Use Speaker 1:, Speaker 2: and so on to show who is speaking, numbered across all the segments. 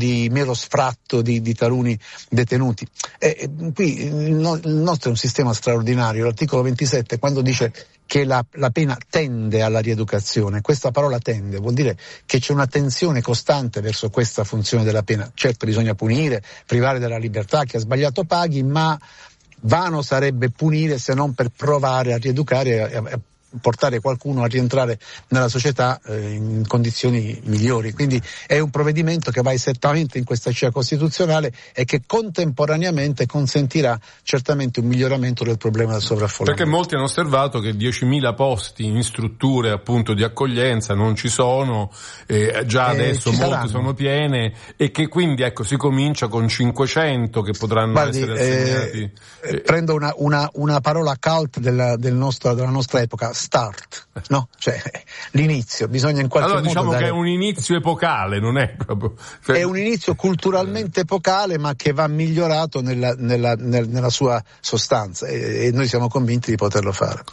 Speaker 1: di mero sfratto di taluni detenuti. Qui il nostro è un sistema straordinario. L'articolo 27, quando dice che la pena tende alla rieducazione, questa parola tende vuol dire che c'è una tensione costante verso questa funzione della pena. Certo, bisogna punire, privare della libertà, chi ha sbagliato paghi, ma vano sarebbe punire se non per provare a rieducare e portare qualcuno a rientrare nella società in condizioni migliori. Quindi è un provvedimento che va esattamente in questa scia costituzionale e che contemporaneamente consentirà certamente un miglioramento del problema del sovraffollamento.
Speaker 2: Perché molti hanno osservato che 10.000 posti in strutture appunto di accoglienza non ci sono, già adesso molte sono piene, e che quindi si comincia con 500 che potranno essere assegnati.
Speaker 1: Prendo una parola cult della nostra epoca, start, no? Cioè l'inizio, bisogna in qualche modo
Speaker 2: diciamo che è un inizio epocale, non è proprio...
Speaker 1: È un inizio culturalmente epocale, ma che va migliorato nella sua sostanza, e noi siamo convinti di poterlo fare.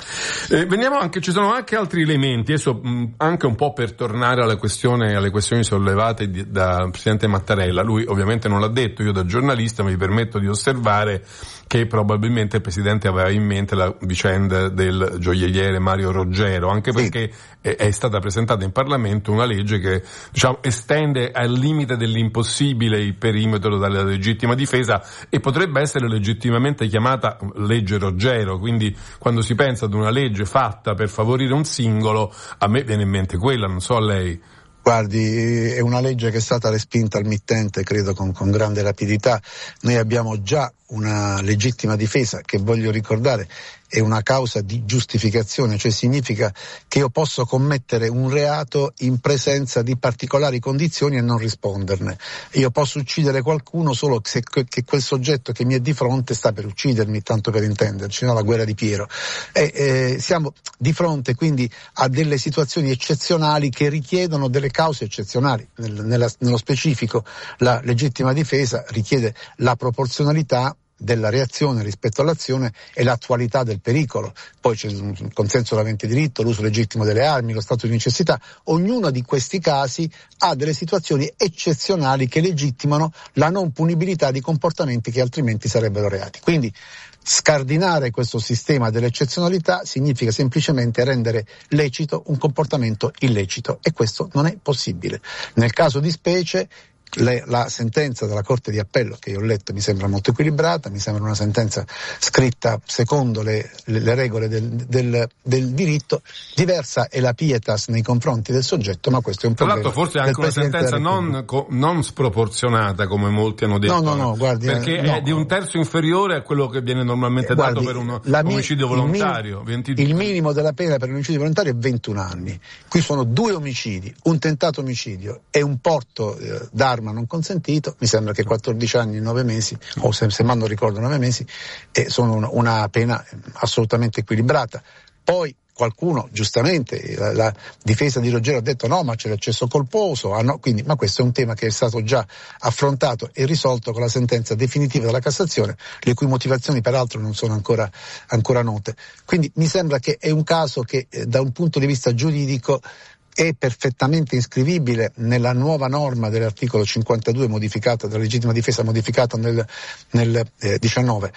Speaker 2: Ci sono anche altri elementi, adesso anche un po' per tornare alle questioni sollevate dal Presidente Mattarella. Lui ovviamente non l'ha detto, io da giornalista mi permetto di osservare che probabilmente il Presidente aveva in mente la vicenda del gioielliere Mario Roggero, anche perché è stata presentata in Parlamento una legge che estende al limite dell'impossibile il perimetro della legittima difesa e potrebbe essere legittimamente chiamata legge Roggero. Quindi quando si pensa ad una legge fatta per favorire un singolo, a me viene in mente quella, non so a lei.
Speaker 1: Guardi, è una legge che è stata respinta al mittente, credo con grande rapidità. Noi abbiamo già una legittima difesa che, voglio ricordare, è una causa di giustificazione, cioè significa che io posso commettere un reato in presenza di particolari condizioni e non risponderne. Io posso uccidere qualcuno solo se che quel soggetto che mi è di fronte sta per uccidermi, tanto per intenderci, no? La guerra di Piero. Siamo di fronte quindi a delle situazioni eccezionali che richiedono delle cause eccezionali. Nello specifico la legittima difesa richiede la proporzionalità della reazione rispetto all'azione e l'attualità del pericolo. Poi c'è il consenso dell'avente diritto, l'uso legittimo delle armi, lo stato di necessità. Ognuno di questi casi ha delle situazioni eccezionali che legittimano la non punibilità di comportamenti che altrimenti sarebbero reati. Quindi scardinare questo sistema dell'eccezionalità significa semplicemente rendere lecito un comportamento illecito, e questo non è possibile. Nel caso di specie la sentenza della Corte di Appello che io ho letto mi sembra molto equilibrata, mi sembra una sentenza scritta secondo le regole del diritto. Diversa è la pietas nei confronti del soggetto, ma questo è un problema.
Speaker 2: Tra l'altro forse è anche una sentenza non sproporzionata, come molti hanno detto.
Speaker 1: No, guardi,
Speaker 2: perché è di un terzo inferiore a quello che viene normalmente dato per un omicidio volontario.
Speaker 1: Il minimo della pena per un omicidio volontario è 21 anni. Qui sono 2 omicidi, un tentato omicidio e un porto d'arma non consentito, mi sembra che 14 anni e 9 mesi, o se non ricordo 9 mesi, sono una pena assolutamente equilibrata. Poi qualcuno, giustamente, la difesa di Roggero ha detto no, ma c'è l'eccesso colposo, quindi, ma questo è un tema che è stato già affrontato e risolto con la sentenza definitiva della Cassazione, le cui motivazioni peraltro non sono ancora note. Quindi mi sembra che è un caso che da un punto di vista giuridico è perfettamente iscrivibile nella nuova norma dell'articolo 52 modificata, della legittima difesa modificata nel 19.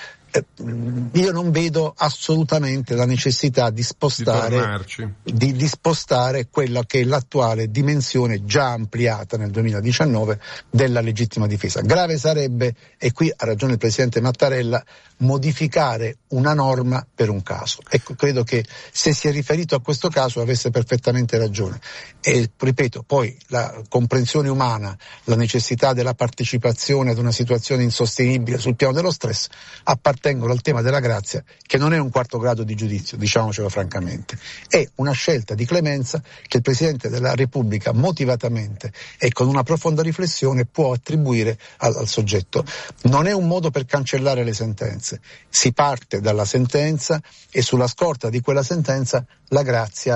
Speaker 1: Io non vedo assolutamente la necessità di spostare quella che è l'attuale dimensione già ampliata nel 2019 della legittima difesa. Grave sarebbe, e qui ha ragione il Presidente Mattarella, modificare una norma per un caso. Ecco, credo che se si è riferito a questo caso avesse perfettamente ragione. E ripeto, poi la comprensione umana, la necessità della partecipazione ad una situazione insostenibile sul piano dello stress appartengono al tema della grazia, che non è un quarto grado di giudizio, diciamocelo francamente, è una scelta di clemenza che il Presidente della Repubblica motivatamente e con una profonda riflessione può attribuire al soggetto. Non è un modo per cancellare le sentenze, si parte dalla sentenza e sulla scorta di quella sentenza la grazia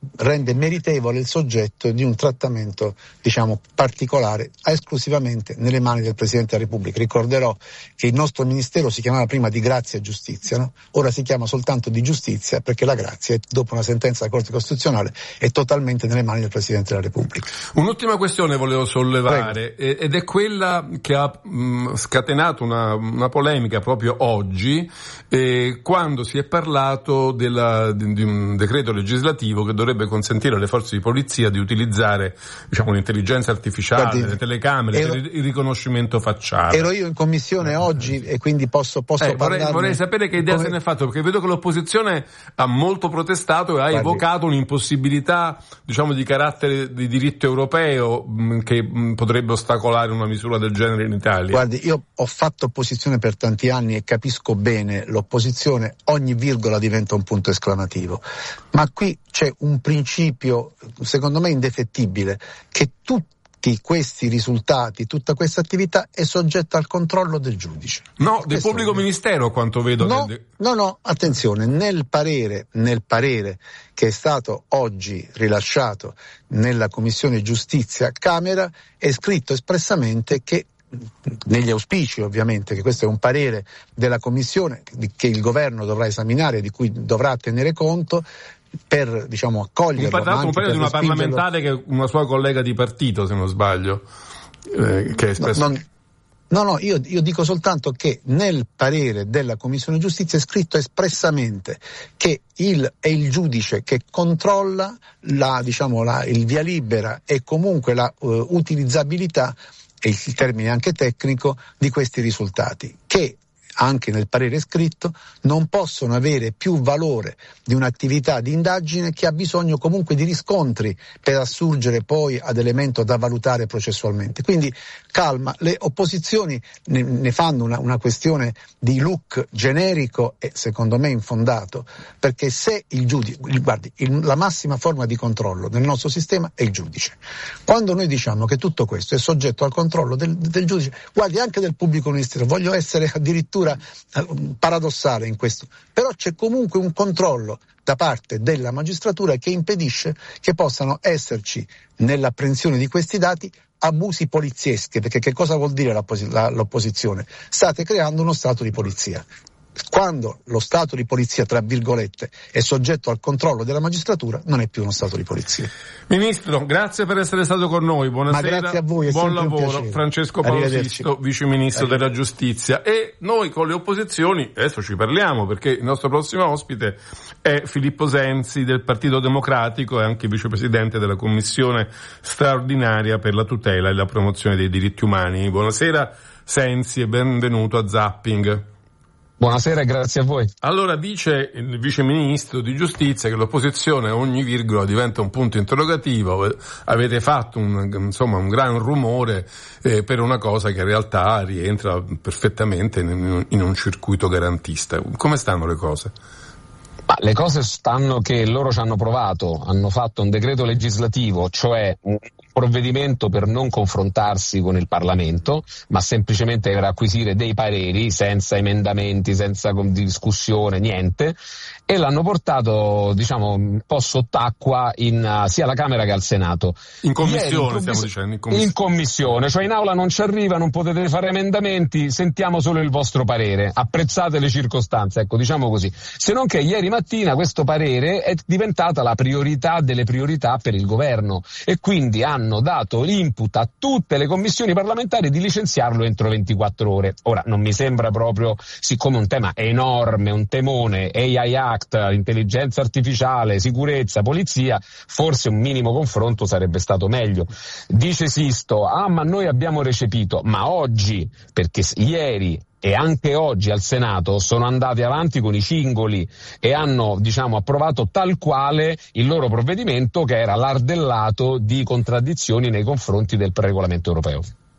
Speaker 1: rende meritevole il soggetto di un trattamento, diciamo, particolare, esclusivamente nelle mani del Presidente della Repubblica. Ricorderò che il nostro Ministero si chiamava prima di Grazia e Giustizia, no? Ora si chiama soltanto di Giustizia, perché la grazia, dopo una sentenza della Corte Costituzionale, è totalmente nelle mani del Presidente della Repubblica.
Speaker 2: Un'ultima questione volevo sollevare, ed è quella che ha scatenato una polemica proprio oggi, quando si è parlato di un decreto legislativo che dovrebbe consentire alle forze di polizia di utilizzare, diciamo, l'intelligenza artificiale, le telecamere, per il riconoscimento facciale.
Speaker 1: Ero io in commissione oggi e quindi posso parlarne.
Speaker 2: Vorrei sapere che idea se ne è fatto, perché vedo che l'opposizione ha molto protestato e ha evocato un'impossibilità, diciamo, di carattere di diritto europeo che potrebbe ostacolare una misura del genere in Italia.
Speaker 1: Guardi, io ho fatto opposizione per tanti anni e capisco bene l'opposizione, ogni virgola diventa un punto esclamativo, ma qui c'è un principio, secondo me indefettibile, che tutti questi risultati, tutta questa attività è soggetta al controllo del giudice.
Speaker 2: No, del pubblico ministero, a quanto vedo.
Speaker 1: No, attenzione, nel parere che è stato oggi rilasciato nella Commissione Giustizia Camera è scritto espressamente che, negli auspici ovviamente, che questo è un parere della Commissione che il Governo dovrà esaminare, di cui dovrà tenere conto, per, diciamo, accoglierlo.
Speaker 2: Un parere di una parlamentare che è una sua collega di partito, se non sbaglio, che è espresso.
Speaker 1: No, io dico soltanto che nel parere della Commissione Giustizia è scritto espressamente che è il giudice che controlla il via libera e comunque la utilizzabilità, e il termine anche tecnico, di questi risultati, che anche nel parere scritto non possono avere più valore di un'attività di indagine che ha bisogno comunque di riscontri per assurgere poi ad elemento da valutare processualmente. Quindi calma, le opposizioni ne fanno una questione di look generico e secondo me infondato, perché se il giudice, guardi, la massima forma di controllo nel nostro sistema è il giudice. Quando noi diciamo che tutto questo è soggetto al controllo del giudice, guardi, anche del pubblico ministero, voglio essere addirittura paradossale in questo, però c'è comunque un controllo da parte della magistratura che impedisce che possano esserci nell'apprensione di questi dati abusi polizieschi, perché che cosa vuol dire l'opposizione? State creando uno stato di polizia. Quando lo stato di polizia, tra virgolette, è soggetto al controllo della magistratura, non è più uno stato di polizia.
Speaker 2: Ministro, grazie per essere stato con noi, buonasera.
Speaker 1: Ma grazie a voi,
Speaker 2: buon lavoro. Francesco Paolo Sisto, Vice Ministro della Giustizia. E noi con le opposizioni adesso ci parliamo, perché il nostro prossimo ospite è Filippo Sensi del Partito Democratico e anche Vicepresidente della Commissione straordinaria per la tutela e la promozione dei diritti umani. Buonasera Sensi e benvenuto a Zapping.
Speaker 3: Buonasera e grazie a voi.
Speaker 2: Allora, dice il Vice Ministro di Giustizia che l'opposizione a ogni virgola diventa un punto interrogativo. Avete fatto un gran rumore per una cosa che in realtà rientra perfettamente in un circuito garantista. Come stanno le cose?
Speaker 3: Ma le cose stanno che loro ci hanno provato, hanno fatto un decreto legislativo, cioè un provvedimento per non confrontarsi con il Parlamento, ma semplicemente per acquisire dei pareri senza emendamenti, senza discussione, niente, e l'hanno portato, diciamo, un po' sott'acqua sia alla Camera che al Senato.
Speaker 2: In commissione, stiamo dicendo.
Speaker 3: In commissione, cioè in aula non ci arriva, non potete fare emendamenti, sentiamo solo il vostro parere, apprezzate le circostanze, ecco, diciamo così. Se non che ieri mattina questo parere è diventata la priorità delle priorità per il governo e quindi hanno dato l'input a tutte le commissioni parlamentari di licenziarlo entro 24 ore. Ora, non mi sembra proprio, siccome un tema enorme, un temone, AI Act, intelligenza artificiale, sicurezza, polizia, forse un minimo confronto sarebbe stato meglio. Dice Sisto, ma noi abbiamo recepito, ma oggi, perché ieri e anche oggi al Senato sono andati avanti con i cingoli e hanno, diciamo, approvato tal quale il loro provvedimento, che era lardellato di contraddizioni nei confronti del regolamento europeo.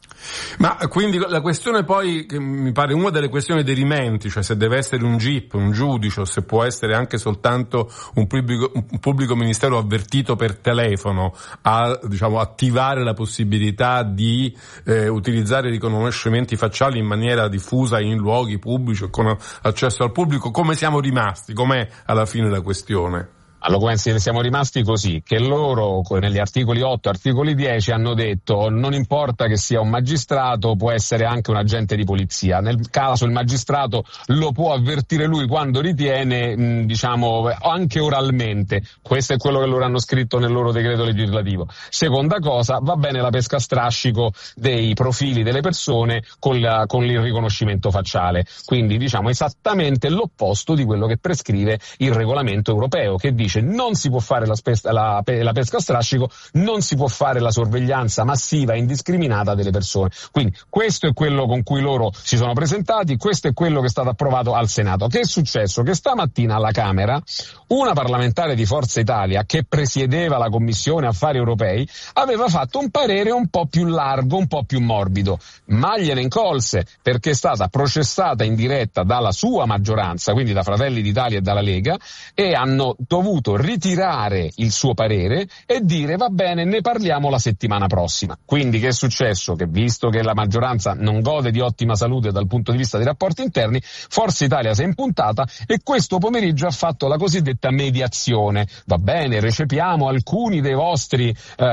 Speaker 2: Ma quindi la questione poi, che mi pare una delle questioni dirimenti, cioè se deve essere un GIP, un giudice, o se può essere anche soltanto un pubblico ministero avvertito per telefono a, diciamo, attivare la possibilità di utilizzare riconoscimenti facciali in maniera diffusa in luoghi pubblici con accesso al pubblico, come siamo rimasti? Com'è alla fine la questione?
Speaker 3: Allora, siamo rimasti così, che loro negli articoli 8 e articoli 10 hanno detto non importa che sia un magistrato, può essere anche un agente di polizia. Nel caso il magistrato lo può avvertire lui quando ritiene, anche oralmente. Questo è quello che loro hanno scritto nel loro decreto legislativo. Seconda cosa, va bene la pesca a strascico dei profili delle persone con il riconoscimento facciale. Quindi esattamente l'opposto di quello che prescrive il regolamento europeo, che dice non si può fare la pesca a strascico, non si può fare la sorveglianza massiva e indiscriminata delle persone. Quindi questo è quello con cui loro si sono presentati, questo è quello che è stato approvato al Senato. Che è successo? Che stamattina alla Camera una parlamentare di Forza Italia che presiedeva la Commissione Affari Europei aveva fatto un parere un po' più largo, un po' più morbido, ma gliene incolse perché è stata processata in diretta dalla sua maggioranza, quindi da Fratelli d'Italia e dalla Lega, e hanno dovuto ritirare il suo parere e dire va bene, ne parliamo la settimana prossima. Quindi che è successo? Che visto che la maggioranza non gode di ottima salute dal punto di vista dei rapporti interni, Forza Italia si è impuntata e questo pomeriggio ha fatto la cosiddetta mediazione. Va bene, recepiamo alcuni dei vostri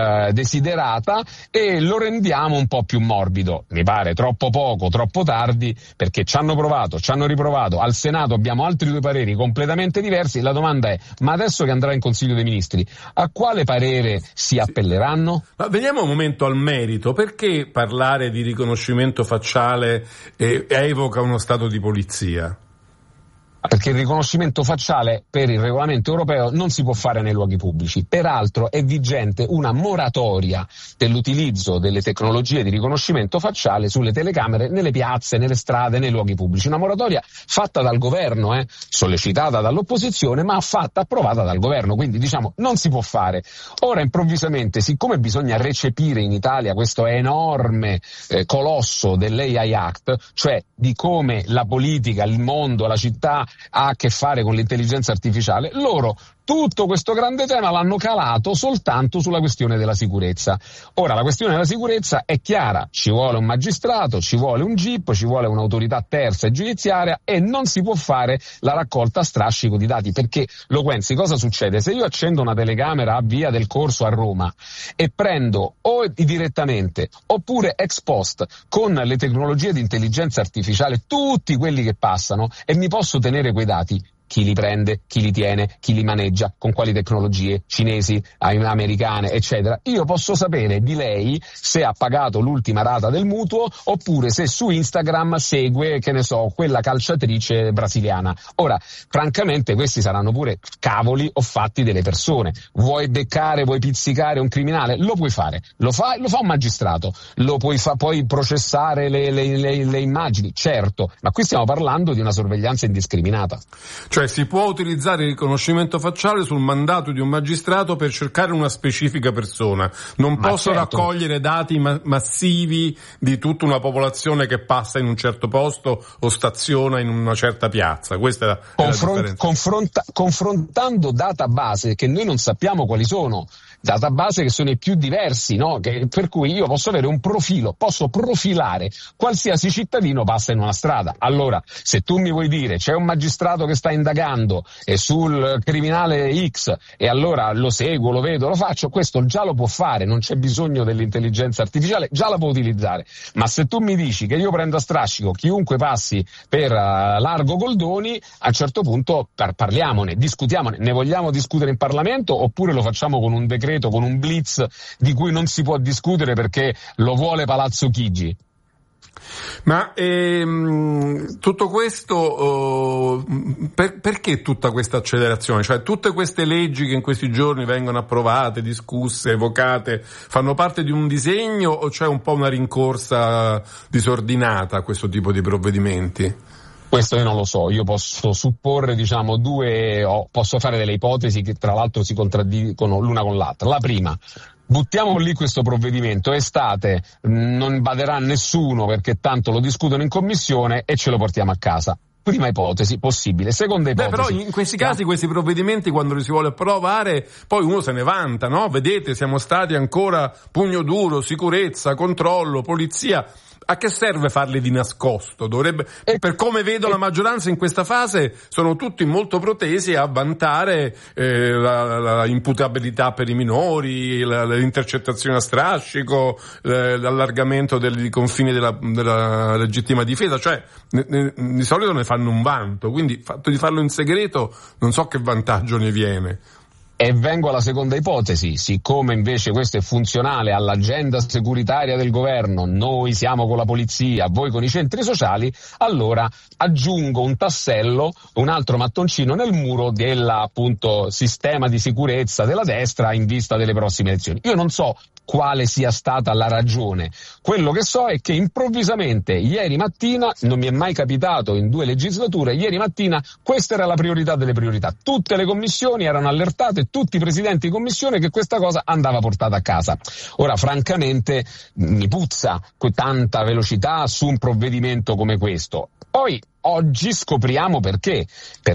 Speaker 3: desiderata e lo rendiamo un po' più morbido. Mi pare troppo poco, troppo tardi, perché ci hanno provato, ci hanno riprovato. Al Senato abbiamo altri due pareri completamente diversi. La domanda è, ma adesso che andrà in Consiglio dei Ministri, a quale parere si appelleranno?
Speaker 2: Ma veniamo un momento al merito. Perché parlare di riconoscimento facciale evoca uno stato di polizia?
Speaker 3: Perché il riconoscimento facciale per il regolamento europeo non si può fare nei luoghi pubblici. Peraltro è vigente una moratoria dell'utilizzo delle tecnologie di riconoscimento facciale sulle telecamere nelle piazze, nelle strade, nei luoghi pubblici. Una moratoria fatta dal governo, sollecitata dall'opposizione, ma approvata dal governo. Quindi non si può fare. Ora improvvisamente, siccome bisogna recepire in Italia questo enorme colosso dell'AI Act, cioè di come la politica, il mondo, la città ha a che fare con l'intelligenza artificiale, loro tutto questo grande tema l'hanno calato soltanto sulla questione della sicurezza. Ora, la questione della sicurezza è chiara, ci vuole un magistrato, ci vuole un GIP, ci vuole un'autorità terza e giudiziaria e non si può fare la raccolta a strascico di dati, perché Loquenzi, cosa succede? Se io accendo una telecamera a Via del Corso a Roma e prendo o direttamente oppure ex post con le tecnologie di intelligenza artificiale tutti quelli che passano e mi posso tenere quei dati, chi li prende, chi li tiene, chi li maneggia, con quali tecnologie, cinesi, americane, eccetera. Io posso sapere di lei se ha pagato l'ultima rata del mutuo oppure se su Instagram segue, quella calciatrice brasiliana. Ora, francamente, questi saranno pure cavoli o fatti delle persone. Vuoi beccare, vuoi pizzicare un criminale? Lo puoi fare. Lo fa un magistrato. Lo puoi processare le immagini, certo, ma qui stiamo parlando di una sorveglianza indiscriminata.
Speaker 2: Cioè si può utilizzare il riconoscimento facciale sul mandato di un magistrato per cercare una specifica persona. Non posso raccogliere dati massivi di tutta una popolazione che passa in un certo posto o staziona in una certa piazza. Questa è la differenza. Confrontando database che noi non sappiamo quali sono, database che sono i più diversi, no? Per cui io posso avere un profilo, posso profilare qualsiasi cittadino passa in una strada. Allora, se tu mi vuoi dire c'è un magistrato che sta indagando sul criminale X e allora lo seguo, lo vedo, lo faccio, questo già lo può fare, non c'è bisogno dell'intelligenza artificiale, già la può utilizzare. Ma se tu mi dici che io prendo a strascico chiunque passi per Largo Goldoni, a un certo punto parliamone, discutiamone. Ne vogliamo discutere in Parlamento oppure lo facciamo con un decreto, con un blitz di cui non si può discutere perché lo vuole Palazzo Chigi? Ma tutto questo, perché tutta questa accelerazione? Cioè tutte queste leggi che in questi giorni vengono approvate, discusse, evocate, fanno parte di un disegno o c'è un po' una rincorsa disordinata a questo tipo di provvedimenti?
Speaker 3: Questo io non lo so, io posso supporre posso fare delle ipotesi che tra l'altro si contraddicono l'una con l'altra. La prima: buttiamo lì questo provvedimento, non baderà nessuno perché tanto lo discutono in commissione e ce lo portiamo a casa. Prima ipotesi possibile. Seconda ipotesi.
Speaker 2: Però in questi casi, questi provvedimenti, quando li si vuole approvare, poi uno se ne vanta, no? Vedete, siamo stati ancora pugno duro, sicurezza, controllo, polizia. A che serve farli di nascosto? Per come vedo la maggioranza in questa fase, sono tutti molto protesi a vantare la imputabilità per i minori, le intercettazioni a strascico, l'allargamento dei confini della legittima difesa, cioè di solito ne fanno un vanto, quindi il fatto di farlo in segreto non so che vantaggio ne viene.
Speaker 3: E vengo alla seconda ipotesi, siccome invece questo è funzionale all'agenda securitaria del governo, noi siamo con la polizia, voi con i centri sociali, allora aggiungo un tassello, un altro mattoncino nel muro del appunto sistema di sicurezza della destra in vista delle prossime elezioni. Io non so quale sia stata la ragione. Quello che so è che improvvisamente ieri mattina, non mi è mai capitato in 2 legislature, ieri mattina questa era la priorità delle priorità. Tutte le commissioni erano allertate, tutti i presidenti di commissione, che questa cosa andava portata a casa. Ora, francamente, mi puzza tanta velocità su un provvedimento come questo. Poi oggi scopriamo perché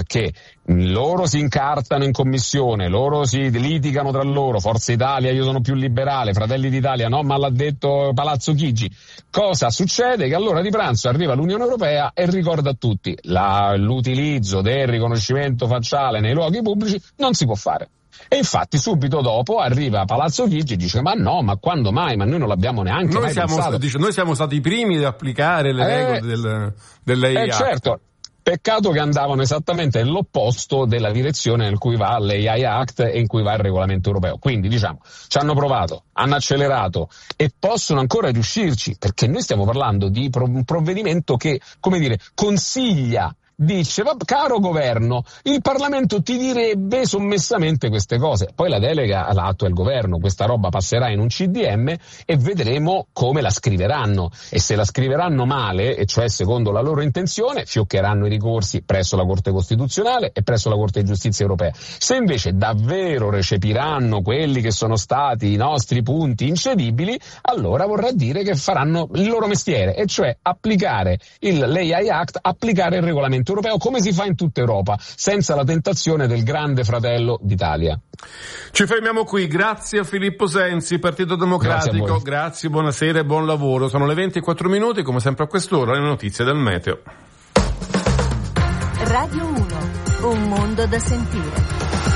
Speaker 3: loro si incartano in commissione, loro si litigano tra loro, Forza Italia io sono più liberale, Fratelli d'Italia no, ma l'ha detto Palazzo Chigi. Cosa succede? Che all'ora di pranzo arriva l'Unione Europea e ricorda a tutti l'utilizzo del riconoscimento facciale nei luoghi pubblici non si può fare. E infatti subito dopo arriva Palazzo Chigi e dice ma no, ma quando mai, ma noi non l'abbiamo neanche mai pensato.
Speaker 2: Noi siamo stati i primi ad applicare le regole dell'AI.
Speaker 3: Certo, peccato che andavano esattamente nell'opposto della direzione in cui va l'AI Act e in cui va il regolamento europeo. Quindi diciamo, ci hanno provato, hanno accelerato e possono ancora riuscirci, perché noi stiamo parlando di un provvedimento che, come dire, consiglia, dice, caro governo, il Parlamento ti direbbe sommessamente queste cose. Poi la delega la attua il governo, questa roba passerà in un CDM e vedremo come la scriveranno. E se la scriveranno male, e cioè secondo la loro intenzione, fioccheranno i ricorsi presso la Corte Costituzionale e presso la Corte di Giustizia Europea. Se invece davvero recepiranno quelli che sono stati i nostri punti incedibili, allora vorrà dire che faranno il loro mestiere, e cioè applicare l'AI Act, applicare il regolamento europeo come si fa in tutta Europa, senza la tentazione del grande fratello d'Italia.
Speaker 2: Ci fermiamo qui, grazie a Filippo Sensi, Partito Democratico, grazie, buonasera e buon lavoro. Sono le 24 come sempre a quest'ora le notizie del meteo.
Speaker 4: Radio 1, un mondo da sentire.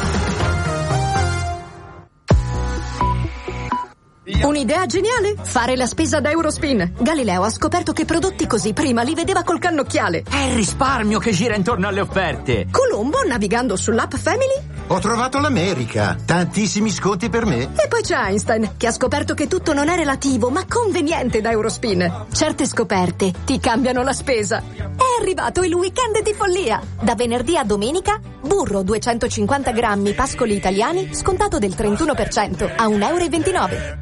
Speaker 5: Un'idea geniale? Fare la spesa da Eurospin. Galileo ha scoperto che prodotti così prima li vedeva col cannocchiale.
Speaker 6: È il risparmio che gira intorno alle offerte.
Speaker 5: Colombo, navigando sull'app Family,
Speaker 7: ho trovato l'America, tantissimi sconti per me.
Speaker 5: E poi c'è Einstein, che ha scoperto che tutto non è relativo, ma conveniente da Eurospin. Certe scoperte ti cambiano la spesa. È arrivato il weekend di follia. Da venerdì a domenica, burro 250 grammi pascoli italiani, scontato del 31% a €1,29.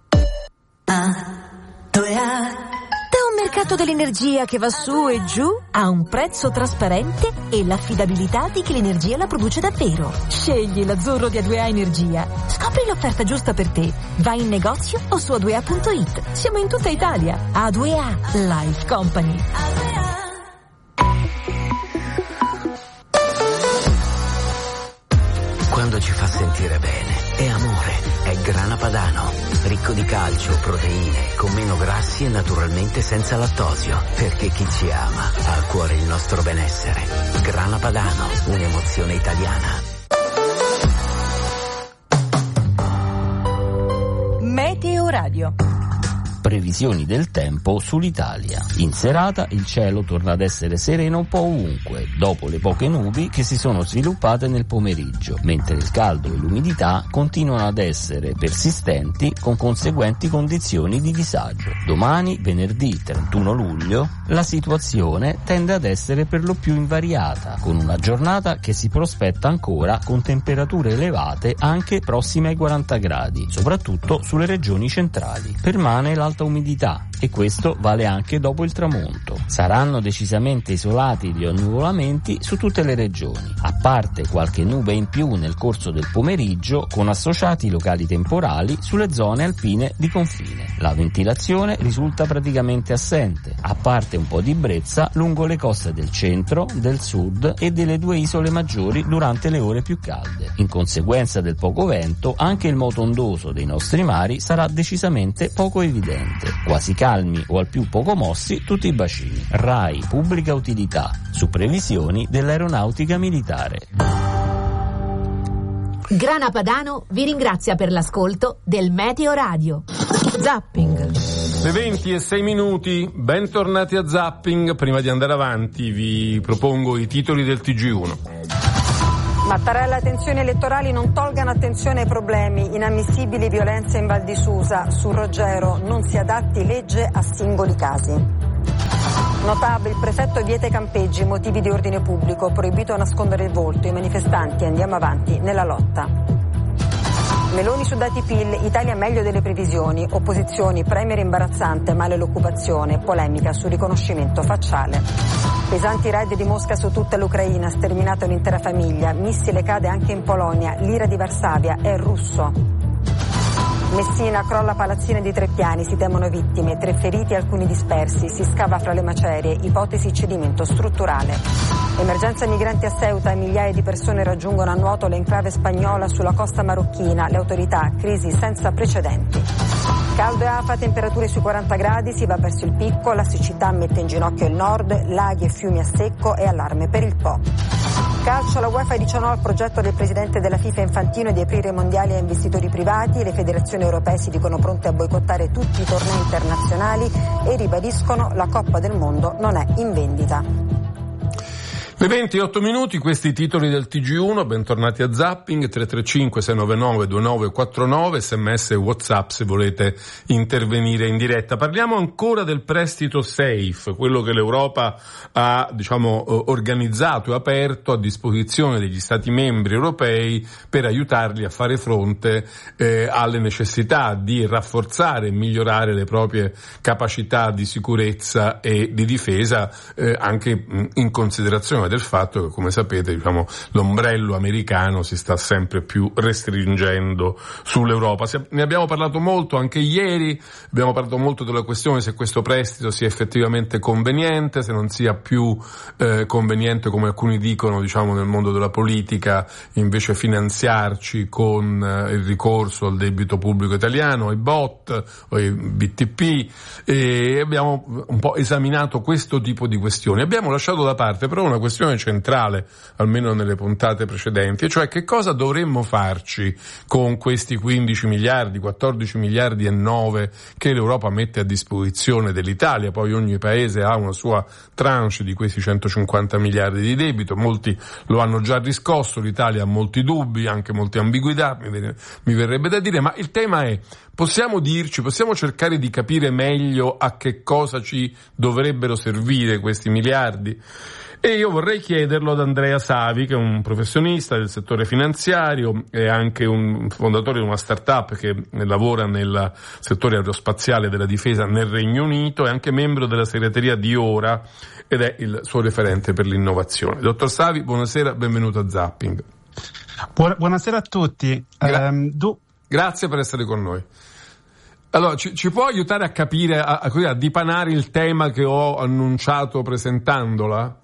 Speaker 4: Da un mercato dell'energia che va su e giù a un prezzo trasparente e l'affidabilità di chi l'energia la produce davvero. Scegli l'azzurro di A2A Energia. Scopri l'offerta giusta per te. Vai in negozio o su a2a.it. Siamo in tutta Italia. A2A Life Company.
Speaker 6: Quando ci fa sentire bene, è amore, è Grana Padano. Ricco di calcio, proteine, con meno grassi e naturalmente senza lattosio. Perché chi ci ama ha a cuore il nostro benessere. Grana Padano, un'emozione italiana.
Speaker 4: Meteo Radio.
Speaker 8: Previsioni del tempo sull'Italia. In serata il cielo torna ad essere sereno un po' ovunque, dopo le poche nubi che si sono sviluppate nel pomeriggio, mentre il caldo e l'umidità continuano ad essere persistenti con conseguenti condizioni di disagio. Domani, venerdì 31 luglio, la situazione tende ad essere per lo più invariata, con una giornata che si prospetta ancora con temperature elevate anche prossime ai 40 gradi, soprattutto sulle regioni centrali. Permane l'alta alta umidità, e questo vale anche dopo il tramonto. Saranno decisamente isolati gli annuvolamenti su tutte le regioni, a parte qualche nube in più nel corso del pomeriggio, con associati locali temporali sulle zone alpine di confine. La ventilazione risulta praticamente assente, a parte un po' di brezza lungo le coste del centro, del sud e delle due isole maggiori durante le ore più calde. In conseguenza del poco vento, anche il moto ondoso dei nostri mari sarà decisamente poco evidente. Quasi calmi o al più poco mossi tutti i bacini. RAI Pubblica Utilità, su previsioni dell'Aeronautica Militare.
Speaker 4: Grana Padano vi ringrazia per l'ascolto del Meteo Radio. Zapping.
Speaker 2: Le 20:06, bentornati a Zapping. Prima di andare avanti vi propongo i titoli del TG1.
Speaker 9: Mattarella, tensioni elettorali non tolgano attenzione ai problemi, inammissibili violenze in Val di Susa, su Roggero non si adatti legge a singoli casi. Notabile, il prefetto vieta i campeggi, motivi di ordine pubblico, proibito nascondere il volto, i manifestanti, andiamo avanti nella lotta. Meloni su dati PIL, Italia meglio delle previsioni, opposizioni, premier imbarazzante, male l'occupazione, polemica sul riconoscimento facciale. Pesanti raid di Mosca su tutta l'Ucraina, sterminata un'intera famiglia, missile cade anche in Polonia, l'ira di Varsavia è russo. Messina, crolla palazzina di 3 piani, si temono vittime, 3 feriti e alcuni dispersi, si scava fra le macerie, ipotesi cedimento strutturale. Emergenza migranti a Ceuta, migliaia di persone raggiungono a nuoto l'enclave spagnola sulla costa marocchina, le autorità, crisi senza precedenti. Caldo e afa, temperature sui 40 gradi, si va verso il picco, la siccità mette in ginocchio il nord, laghi e fiumi a secco e allarme per il Po. Calcio, la UEFA dice no al progetto del presidente della FIFA Infantino di aprire i mondiali a investitori privati, le federazioni europee si dicono pronte a boicottare tutti i tornei internazionali e ribadiscono la Coppa del Mondo non è in vendita.
Speaker 2: Le 20:08, questi i titoli del TG1, bentornati a Zapping, 335-699-2949, sms e WhatsApp se volete intervenire in diretta. Parliamo ancora del prestito SAFE, quello che l'Europa ha, organizzato e aperto a disposizione degli Stati membri europei per aiutarli a fare fronte alle necessità di rafforzare e migliorare le proprie capacità di sicurezza e di difesa, anche in considerazione del fatto che, come sapete, l'ombrello americano si sta sempre più restringendo sull'Europa. Ne abbiamo parlato molto anche ieri, abbiamo parlato molto della questione se questo prestito sia effettivamente conveniente, se non sia più conveniente, come alcuni dicono, nel mondo della politica, invece finanziarci con il ricorso al debito pubblico italiano, ai BOT o ai BTP, e abbiamo un po' esaminato questo tipo di questioni. Abbiamo lasciato da parte però una questione centrale, almeno nelle puntate precedenti, e cioè che cosa dovremmo farci con questi 15 miliardi, 14 miliardi e 9 che l'Europa mette a disposizione dell'Italia. Poi ogni paese ha una sua tranche di questi 150 miliardi di debito, molti lo hanno già riscosso, l'Italia ha molti dubbi, anche molte ambiguità, mi verrebbe da dire, ma il tema è: possiamo cercare di capire meglio a che cosa ci dovrebbero servire questi miliardi? E io vorrei chiederlo ad Andrea Savi, che è un professionista del settore finanziario, è anche un fondatore di una startup che lavora nel settore aerospaziale della difesa nel Regno Unito, è anche membro della segreteria di Ora ed è il suo referente per l'innovazione. Dottor Savi, buonasera, benvenuto a Zapping.
Speaker 10: Buonasera a tutti.
Speaker 2: Grazie per essere con noi. Allora, ci può aiutare a capire, a dipanare il tema che ho annunciato presentandola?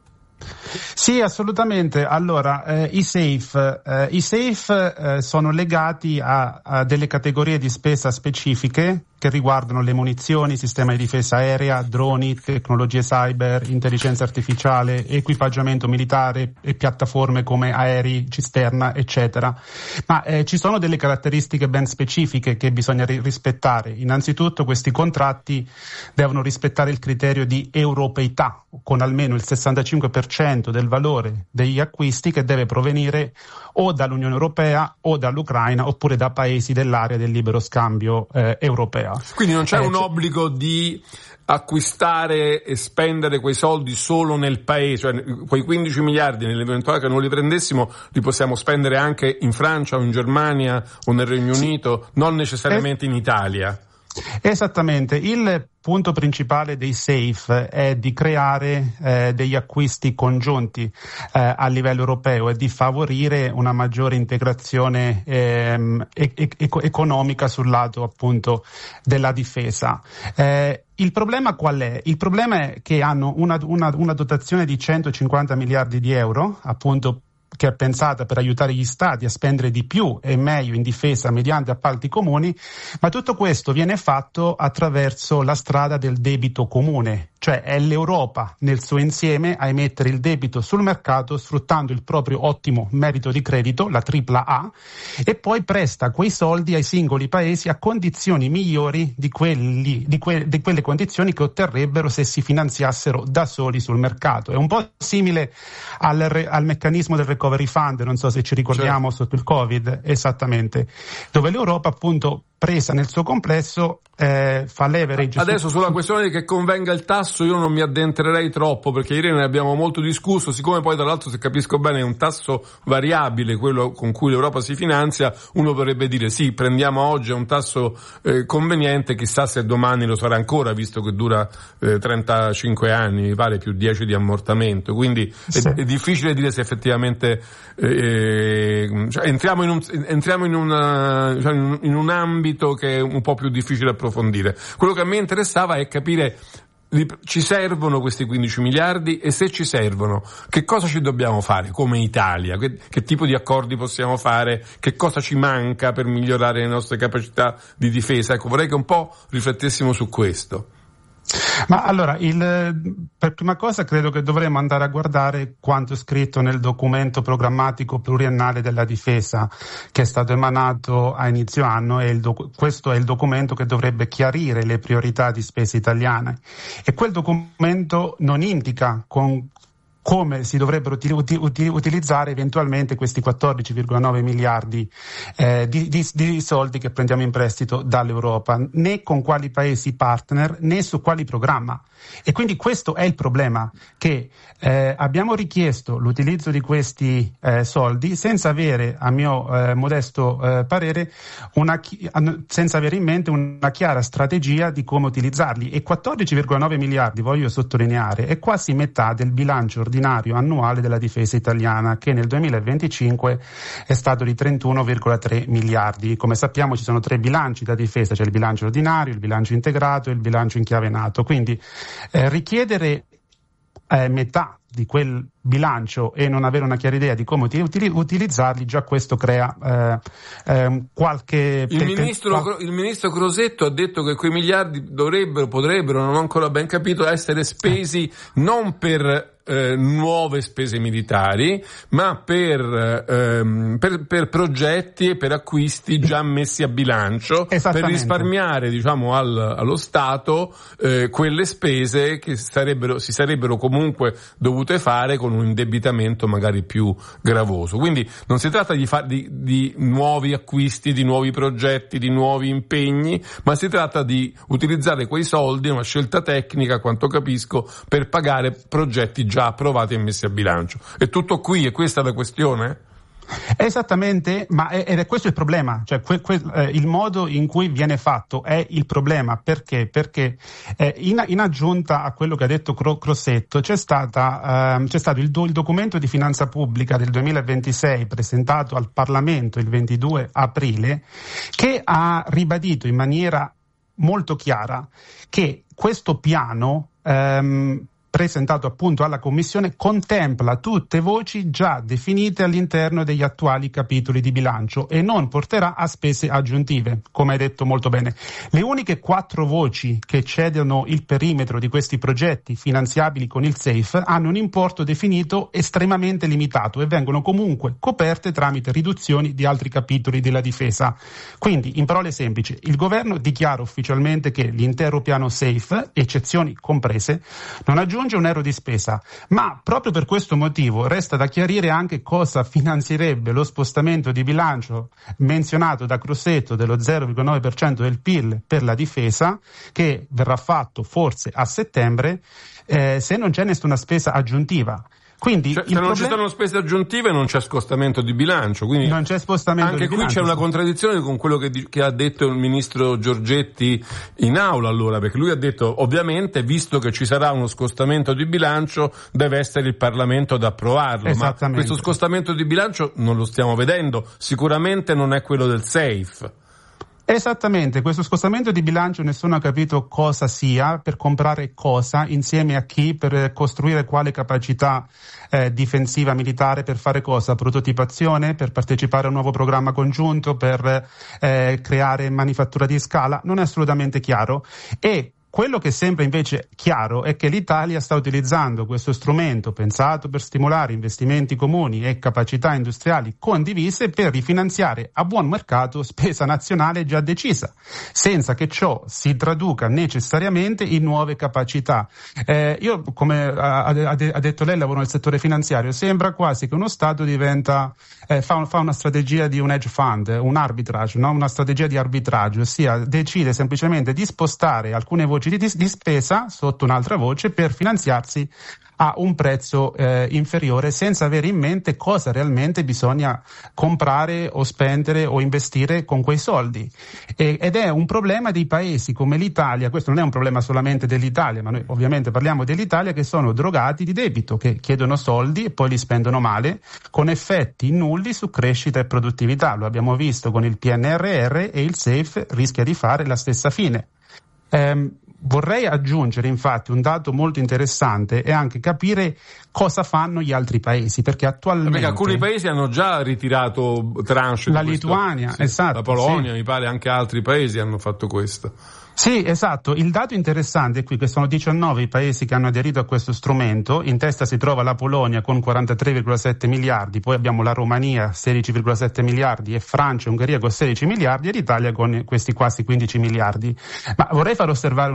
Speaker 10: Sì, assolutamente. Allora, i SAFE sono legati a delle categorie di spesa specifiche che riguardano le munizioni, sistema di difesa aerea, droni, tecnologie cyber, intelligenza artificiale, equipaggiamento militare e piattaforme come aerei, cisterna, eccetera. Ma ci sono delle caratteristiche ben specifiche che bisogna rispettare. Innanzitutto questi contratti devono rispettare il criterio di europeità, con almeno il 65% del valore degli acquisti che deve provenire o dall'Unione Europea o dall'Ucraina oppure da paesi dell'area del libero scambio europea.
Speaker 2: Quindi non c'è un obbligo di acquistare e spendere quei soldi solo nel paese, cioè quei 15 miliardi nell'eventuale che non li prendessimo li possiamo spendere anche in Francia o in Germania o nel Regno Unito, non necessariamente in Italia.
Speaker 10: Esattamente, il punto principale dei SAFE è di creare degli acquisti congiunti a livello europeo e di favorire una maggiore integrazione economica sul lato appunto della difesa. Il problema qual è? Il problema è che hanno una dotazione di 150 miliardi di euro, appunto, che è pensata per aiutare gli stati a spendere di più e meglio in difesa mediante appalti comuni, ma tutto questo viene fatto attraverso la strada del debito comune, cioè è l'Europa nel suo insieme a emettere il debito sul mercato sfruttando il proprio ottimo merito di credito, la AAA, e poi presta quei soldi ai singoli paesi a condizioni migliori di quelle condizioni che otterrebbero se si finanziassero da soli sul mercato. È un po' simile al meccanismo del Recovery Fund, non so se ci ricordiamo, certo, sotto il Covid, esattamente, dove l'Europa appunto presa nel suo complesso fa leverage.
Speaker 2: Adesso sulla questione di che convenga il tasso io non mi addentrerei troppo, perché ieri ne abbiamo molto discusso, siccome poi tra l'altro, se capisco bene, è un tasso variabile quello con cui l'Europa si finanzia. Uno potrebbe dire sì, prendiamo oggi un tasso conveniente, chissà se domani lo sarà ancora, visto che dura 35 anni, mi pare, più 10 di ammortamento, quindi sì, è difficile dire se effettivamente cioè, entriamo in un ambito che è un po' più difficile approfondire. Quello che a me interessava è capire, ci servono questi 15 miliardi e se ci servono, che cosa ci dobbiamo fare come Italia? Che tipo di accordi possiamo fare? Che cosa ci manca per migliorare le nostre capacità di difesa? Ecco, vorrei che un po' riflettessimo su questo.
Speaker 10: Ma allora, per prima cosa credo che dovremmo andare a guardare quanto è scritto nel documento programmatico pluriennale della difesa che è stato emanato a inizio anno, e questo è il documento che dovrebbe chiarire le priorità di spesa italiane, e quel documento non indica come si dovrebbero utilizzare eventualmente questi 14,9 miliardi di soldi che prendiamo in prestito dall'Europa, né con quali paesi partner, né su quali programma. E quindi questo è il problema, che abbiamo richiesto l'utilizzo di questi soldi senza avere, a mio modesto parere, senza avere in mente una chiara strategia di come utilizzarli. E 14,9 miliardi, voglio sottolineare, è quasi metà del bilancio ordinario annuale della difesa italiana, che nel 2025 è stato di 31,3 miliardi. Come sappiamo ci sono 3 bilanci da difesa, c'è il bilancio ordinario, il bilancio integrato e il bilancio in chiave NATO. Quindi richiedere metà di quel bilancio e non avere una chiara idea di come utilizzarli, già questo crea qualche...
Speaker 2: Il ministro Crosetto ha detto che quei miliardi potrebbero, non ho ancora ben capito, essere spesi non per nuove spese militari, ma per progetti e per acquisti già messi a bilancio, per risparmiare, diciamo, allo Stato quelle spese che si sarebbero comunque dovute fare con un indebitamento magari più gravoso. Quindi non si tratta di nuovi acquisti, di nuovi progetti, di nuovi impegni, ma si tratta di utilizzare quei soldi, una scelta tecnica, a quanto capisco, per pagare progetti già approvati e messi a bilancio. È tutto qui, e questa è la questione?
Speaker 10: Esattamente, ed è questo il problema, cioè il modo in cui viene fatto è il problema. Perché in aggiunta a quello che ha detto Crosetto c'è stato il documento di finanza pubblica del 2026 presentato al Parlamento il 22 aprile, che ha ribadito in maniera molto chiara che questo piano presentato appunto alla Commissione contempla tutte voci già definite all'interno degli attuali capitoli di bilancio e non porterà a spese aggiuntive, come hai detto molto bene. Le uniche 4 voci che eccedono il perimetro di questi progetti finanziabili con il SAFE hanno un importo definito estremamente limitato e vengono comunque coperte tramite riduzioni di altri capitoli della difesa. Quindi, in parole semplici, il governo dichiara ufficialmente che l'intero piano SAFE, eccezioni comprese, non aggiunge un euro di spesa, ma proprio per questo motivo resta da chiarire anche cosa finanzierebbe lo spostamento di bilancio menzionato da Crosetto dello 0,9% del PIL per la difesa, che verrà fatto forse a settembre, se non c'è nessuna spesa aggiuntiva. Quindi
Speaker 2: se non ci sono spese aggiuntive non c'è scostamento di bilancio, quindi
Speaker 10: non c'è spostamento
Speaker 2: anche
Speaker 10: di
Speaker 2: qui
Speaker 10: bilancio.
Speaker 2: c'è una contraddizione con quello che ha detto il ministro Giorgetti in aula, allora, perché lui ha detto ovviamente visto che ci sarà uno scostamento di bilancio deve essere il Parlamento ad approvarlo, ma questo scostamento di bilancio non lo stiamo vedendo, sicuramente non è quello del SAFE.
Speaker 10: Esattamente, questo scostamento di bilancio nessuno ha capito cosa sia, per comprare cosa, insieme a chi, per costruire quale capacità difensiva militare, per fare cosa? Prototipazione, per partecipare a un nuovo programma congiunto, per creare manifattura di scala, non è assolutamente chiaro. E quello che sembra invece chiaro è che l'Italia sta utilizzando questo strumento pensato per stimolare investimenti comuni e capacità industriali condivise per rifinanziare a buon mercato spesa nazionale già decisa, senza che ciò si traduca necessariamente in nuove capacità. Io, come ha detto lei, lavoro nel settore finanziario, sembra quasi che uno Stato diventa fa una strategia di un hedge fund, un arbitrage, no? Una strategia di arbitraggio, ossia decide semplicemente di spostare alcune voci di spesa sotto un'altra voce per finanziarsi a un prezzo inferiore, senza avere in mente cosa realmente bisogna comprare o spendere o investire con quei soldi. Ed è un problema dei paesi come l'Italia, questo non è un problema solamente dell'Italia, ma noi ovviamente parliamo dell'Italia, che sono drogati di debito, che chiedono soldi e poi li spendono male, con effetti nulli su crescita e produttività. Lo abbiamo visto con il PNRR, e il SAFE rischia di fare la stessa fine. Vorrei aggiungere infatti un dato molto interessante e anche capire cosa fanno gli altri paesi, perché attualmente
Speaker 2: alcuni paesi hanno già ritirato tranche,
Speaker 10: la Lituania, esatto,
Speaker 2: la Polonia, mi pare anche altri paesi hanno fatto questo.
Speaker 10: Sì, esatto. Il dato interessante è qui che sono 19 i paesi che hanno aderito a questo strumento. In testa si trova la Polonia con 43,7 miliardi, poi abbiamo la Romania 16,7 miliardi e Francia e Ungheria con 16 miliardi e l'Italia con questi quasi 15 miliardi. Ma vorrei far osservare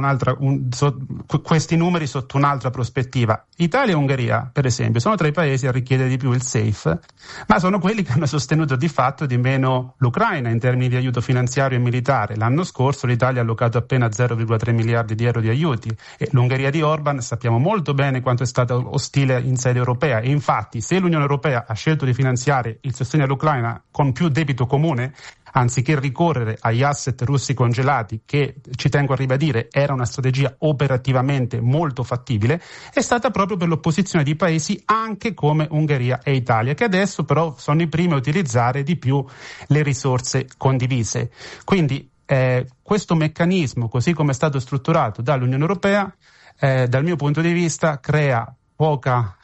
Speaker 10: questi numeri sotto un'altra prospettiva. Italia e Ungheria, per esempio, sono tra i paesi a richiedere di più il SAFE, ma sono quelli che hanno sostenuto di fatto di meno l'Ucraina in termini di aiuto finanziario e militare. L'anno scorso l'Italia ha allocato appena 0,3 miliardi di euro di aiuti, e l'Ungheria di Orban sappiamo molto bene quanto è stata ostile in sede europea, e infatti se l'Unione Europea ha scelto di finanziare il sostegno all'Ucraina con più debito comune anziché ricorrere agli asset russi congelati, che ci tengo a ribadire era una strategia operativamente molto fattibile, è stata proprio per l'opposizione di paesi anche come Ungheria e Italia, che adesso però sono i primi a utilizzare di più le risorse condivise. Quindi questo meccanismo, così come è stato strutturato dall'Unione Europea, dal mio punto di vista crea poca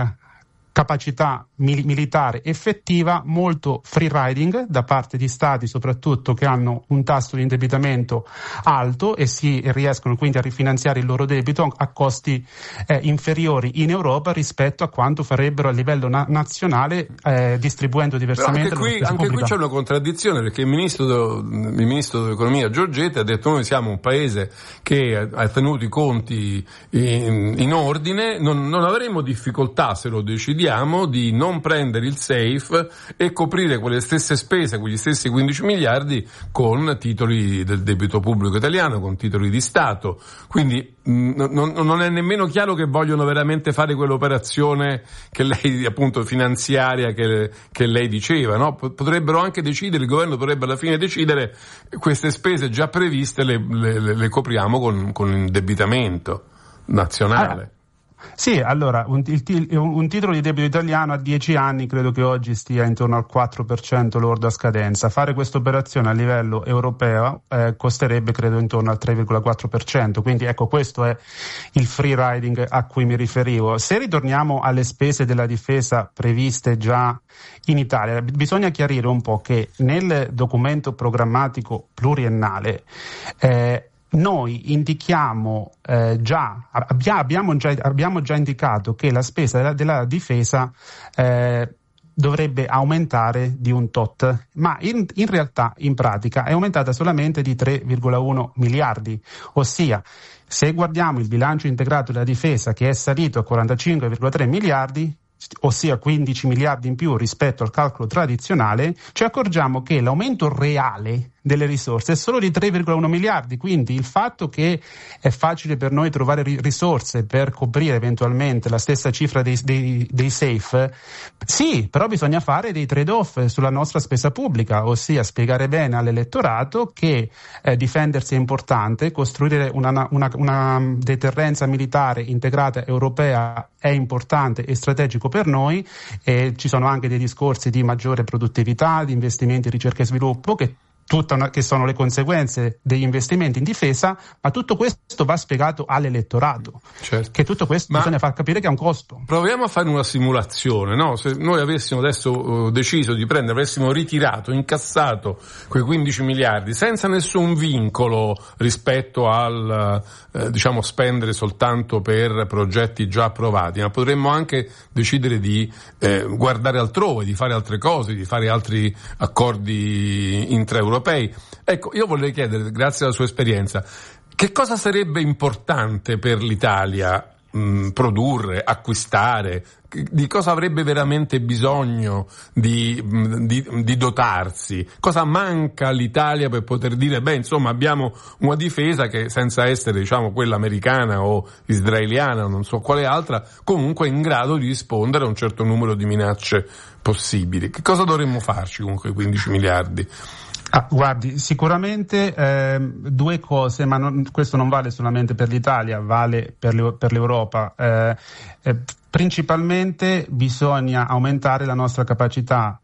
Speaker 10: capacità militare effettiva, molto free riding da parte di stati soprattutto che hanno un tasso di indebitamento alto e si riescono quindi a rifinanziare il loro debito a costi inferiori in Europa rispetto a quanto farebbero a livello nazionale distribuendo diversamente.
Speaker 2: Anche qui c'è una contraddizione, perché il ministro dell'economia Giorgetti ha detto: noi siamo un paese che ha tenuto i conti in ordine, non avremo difficoltà, se lo decidiamo, di non prendere il SAFE e coprire quelle stesse spese, quegli stessi 15 miliardi con titoli del debito pubblico italiano, con titoli di Stato. Quindi non è nemmeno chiaro che vogliono veramente fare quell'operazione che lei, appunto, finanziaria che lei diceva, no? Potrebbero anche decidere, il governo potrebbe alla fine decidere: queste spese già previste le copriamo con l'indebitamento nazionale.
Speaker 10: Sì, allora, un titolo di debito italiano a 10 anni credo che oggi stia intorno al 4% lordo a scadenza. Fare questa operazione a livello europeo costerebbe credo intorno al 3,4%, quindi ecco, questo è il free riding a cui mi riferivo. Se ritorniamo alle spese della difesa previste già in Italia, bisogna chiarire un po' che nel documento programmatico pluriennale noi indichiamo abbiamo già indicato che la spesa della difesa dovrebbe aumentare di un tot, ma in realtà, in pratica, è aumentata solamente di 3,1 miliardi, ossia se guardiamo il bilancio integrato della difesa, che è salito a 45,3 miliardi, ossia 15 miliardi in più rispetto al calcolo tradizionale, ci accorgiamo che l'aumento reale delle risorse è solo di 3,1 miliardi, quindi il fatto che è facile per noi trovare risorse per coprire eventualmente la stessa cifra dei SAFE, sì, però bisogna fare dei trade-off sulla nostra spesa pubblica, ossia spiegare bene all'elettorato che difendersi è importante, costruire una deterrenza militare integrata europea è importante e strategico per noi, e ci sono anche dei discorsi di maggiore produttività, di investimenti in ricerca e sviluppo che sono le conseguenze degli investimenti in difesa, ma tutto questo va spiegato all'elettorato, certo. Che tutto questo bisogna far capire che ha un costo.
Speaker 2: Proviamo a fare una simulazione, no? Se noi avessimo adesso deciso di avessimo ritirato, incassato quei 15 miliardi senza nessun vincolo rispetto al spendere soltanto per progetti già approvati, ma potremmo anche decidere di guardare altrove, di fare altre cose, di fare altri accordi intraeuropei. Ecco, io vorrei chiedere, grazie alla sua esperienza, che cosa sarebbe importante per l'Italia produrre, acquistare, di cosa avrebbe veramente bisogno di dotarsi, cosa manca all'Italia per poter dire abbiamo una difesa che, senza essere quella americana o israeliana o non so quale altra, comunque è in grado di rispondere a un certo numero di minacce possibili. Che cosa dovremmo farci con quei 15 miliardi?
Speaker 10: Guardi, sicuramente due cose, ma questo non vale solamente per l'Italia, vale per l'Europa. Principalmente bisogna aumentare la nostra capacità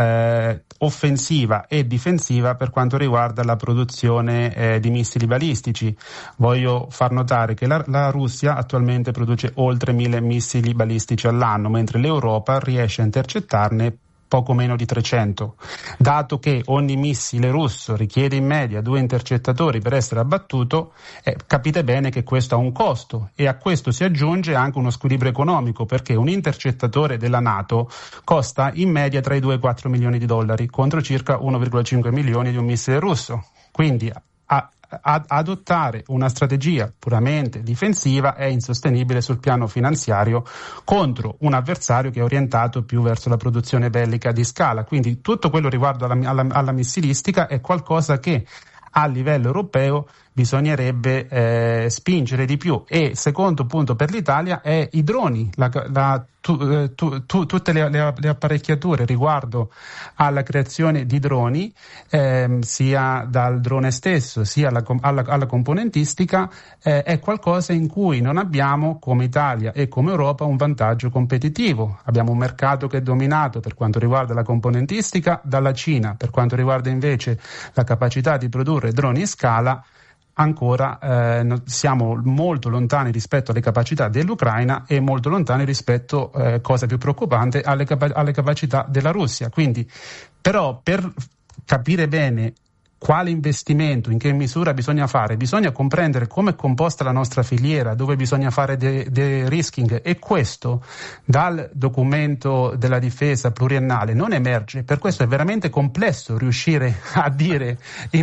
Speaker 10: offensiva e difensiva per quanto riguarda la produzione di missili balistici. Voglio far notare che la Russia attualmente produce oltre 1.000 missili balistici all'anno, mentre l'Europa riesce a intercettarne poco meno di 300. Dato che ogni missile russo richiede in media 2 intercettatori per essere abbattuto, capite bene che questo ha un costo, e a questo si aggiunge anche uno squilibrio economico, perché un intercettatore della NATO costa in media tra i 2 e i 4 milioni di dollari contro circa 1,5 milioni di un missile russo. Quindi adottare una strategia puramente difensiva è insostenibile sul piano finanziario contro un avversario che è orientato più verso la produzione bellica di scala. Quindi tutto quello riguardo alla missilistica è qualcosa che a livello europeo bisognerebbe spingere di più. E secondo punto per l'Italia è i droni, tutte le apparecchiature riguardo alla creazione di droni, sia dal drone stesso sia alla componentistica, è qualcosa in cui non abbiamo, come Italia e come Europa, un vantaggio competitivo. Abbiamo un mercato che è dominato per quanto riguarda la componentistica dalla Cina. Per quanto riguarda invece la capacità di produrre droni in scala, ancora siamo molto lontani rispetto alle capacità dell'Ucraina e molto lontani rispetto, cosa più preoccupante, alle capacità della Russia. Quindi, però, per capire bene quale investimento, in che misura bisogna fare, bisogna comprendere come è composta la nostra filiera, dove bisogna fare de-risking, e questo dal documento della difesa pluriennale non emerge. Per questo è veramente complesso riuscire a dire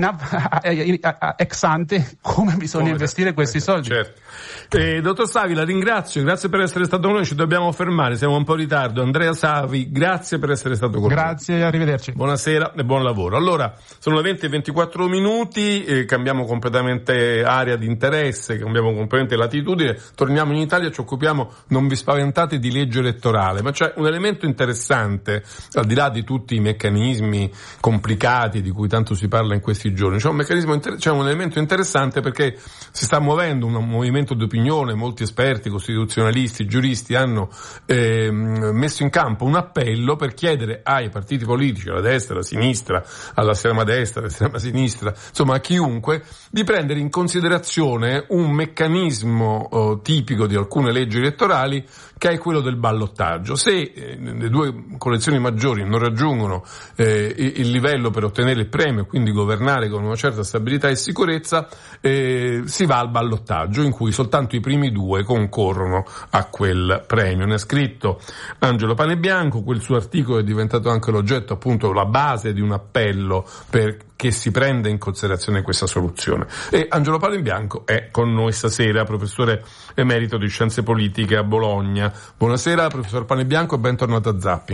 Speaker 10: ex ante come bisogna investire questi soldi.
Speaker 2: Certo. Dottor Savi, la ringrazio, grazie per essere stato con noi, ci dobbiamo fermare, siamo un po' in ritardo. Andrea Savi, grazie per essere stato con noi.
Speaker 10: Grazie, arrivederci.
Speaker 2: Buonasera e buon lavoro. Allora, sono le 20:24 minuti, cambiamo completamente area di interesse, cambiamo completamente latitudine, torniamo in Italia, ci occupiamo, non vi spaventate, di legge elettorale, ma c'è un elemento interessante, al di là di tutti i meccanismi complicati di cui tanto si parla in questi giorni, c'è un elemento interessante, perché si sta muovendo un movimento di opinione, molti esperti, costituzionalisti, giuristi hanno messo in campo un appello per chiedere ai partiti politici, alla destra, alla sinistra, all'estrema destra, all'estrema sinistra, insomma a chiunque, di prendere in considerazione un meccanismo tipico di alcune leggi elettorali, che è quello del ballottaggio. Se le due coalizioni maggiori non raggiungono il livello per ottenere il premio, quindi governare con una certa stabilità e sicurezza, si va al ballottaggio, in cui soltanto i primi due concorrono a quel premio. Ne ha scritto Angelo Panebianco, quel suo articolo è diventato anche l'oggetto, appunto, la base di un appello che si prenda in considerazione questa soluzione. E Angelo Panebianco è con noi stasera, professore emerito di Scienze Politiche a Bologna. Buonasera professor Panebianco e bentornato a Zapping.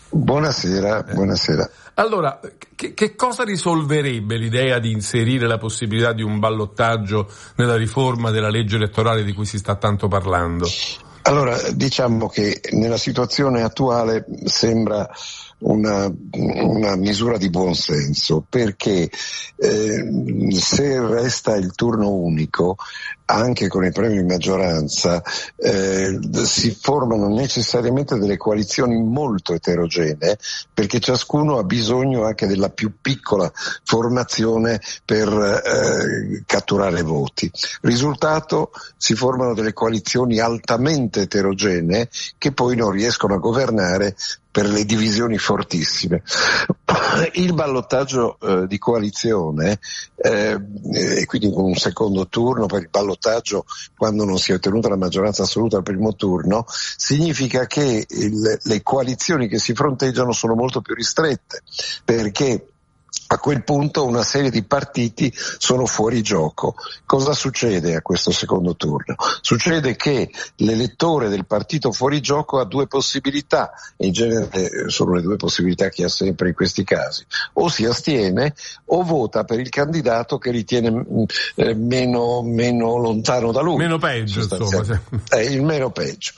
Speaker 11: Buonasera.
Speaker 2: Allora, che cosa risolverebbe l'idea di inserire la possibilità di un ballottaggio nella riforma della legge elettorale di cui si sta tanto parlando?
Speaker 11: Allora, diciamo che nella situazione attuale sembra una misura di buon senso, perché se resta il turno unico, anche con i premi di maggioranza, si formano necessariamente delle coalizioni molto eterogenee, perché ciascuno ha bisogno anche della più piccola formazione per catturare voti. Risultato, si formano delle coalizioni altamente eterogenee che poi non riescono a governare per le divisioni fortissime. Il ballottaggio di coalizione, e quindi con un secondo turno per il ballottaggio quando non si è ottenuta la maggioranza assoluta al primo turno, significa che le coalizioni che si fronteggiano sono molto più ristrette, perché a quel punto una serie di partiti sono fuori gioco. Cosa succede a questo secondo turno? Succede che l'elettore del partito fuori gioco ha due possibilità, e in genere sono le due possibilità che ha sempre in questi casi: o si astiene o vota per il candidato che ritiene meno lontano da lui.
Speaker 2: Meno peggio, insomma.
Speaker 11: Il meno peggio.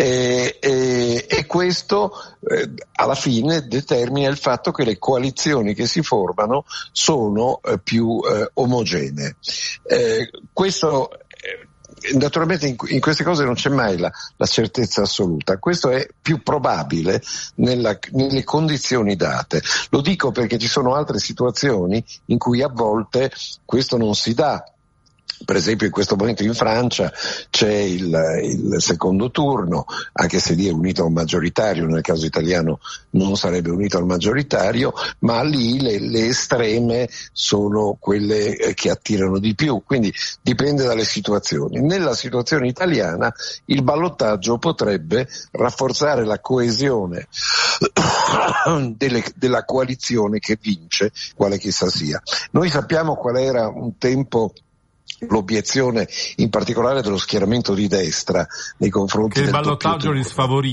Speaker 11: E questo alla fine determina il fatto che le coalizioni che si formano sono più omogenee. Questo naturalmente in queste cose non c'è mai la certezza assoluta, questo è più probabile nelle condizioni date. Lo dico perché ci sono altre situazioni in cui a volte questo non si dà. Per esempio in questo momento in Francia c'è il secondo turno, anche se lì è unito a un maggioritario, nel caso italiano non sarebbe unito al maggioritario, ma lì le estreme sono quelle che attirano di più, quindi dipende dalle situazioni. Nella situazione italiana il ballottaggio potrebbe rafforzare la coesione della coalizione che vince, quale che essa sia. Noi sappiamo qual era un tempo l'obiezione in particolare dello schieramento di destra nei confronti del
Speaker 2: ballottaggio li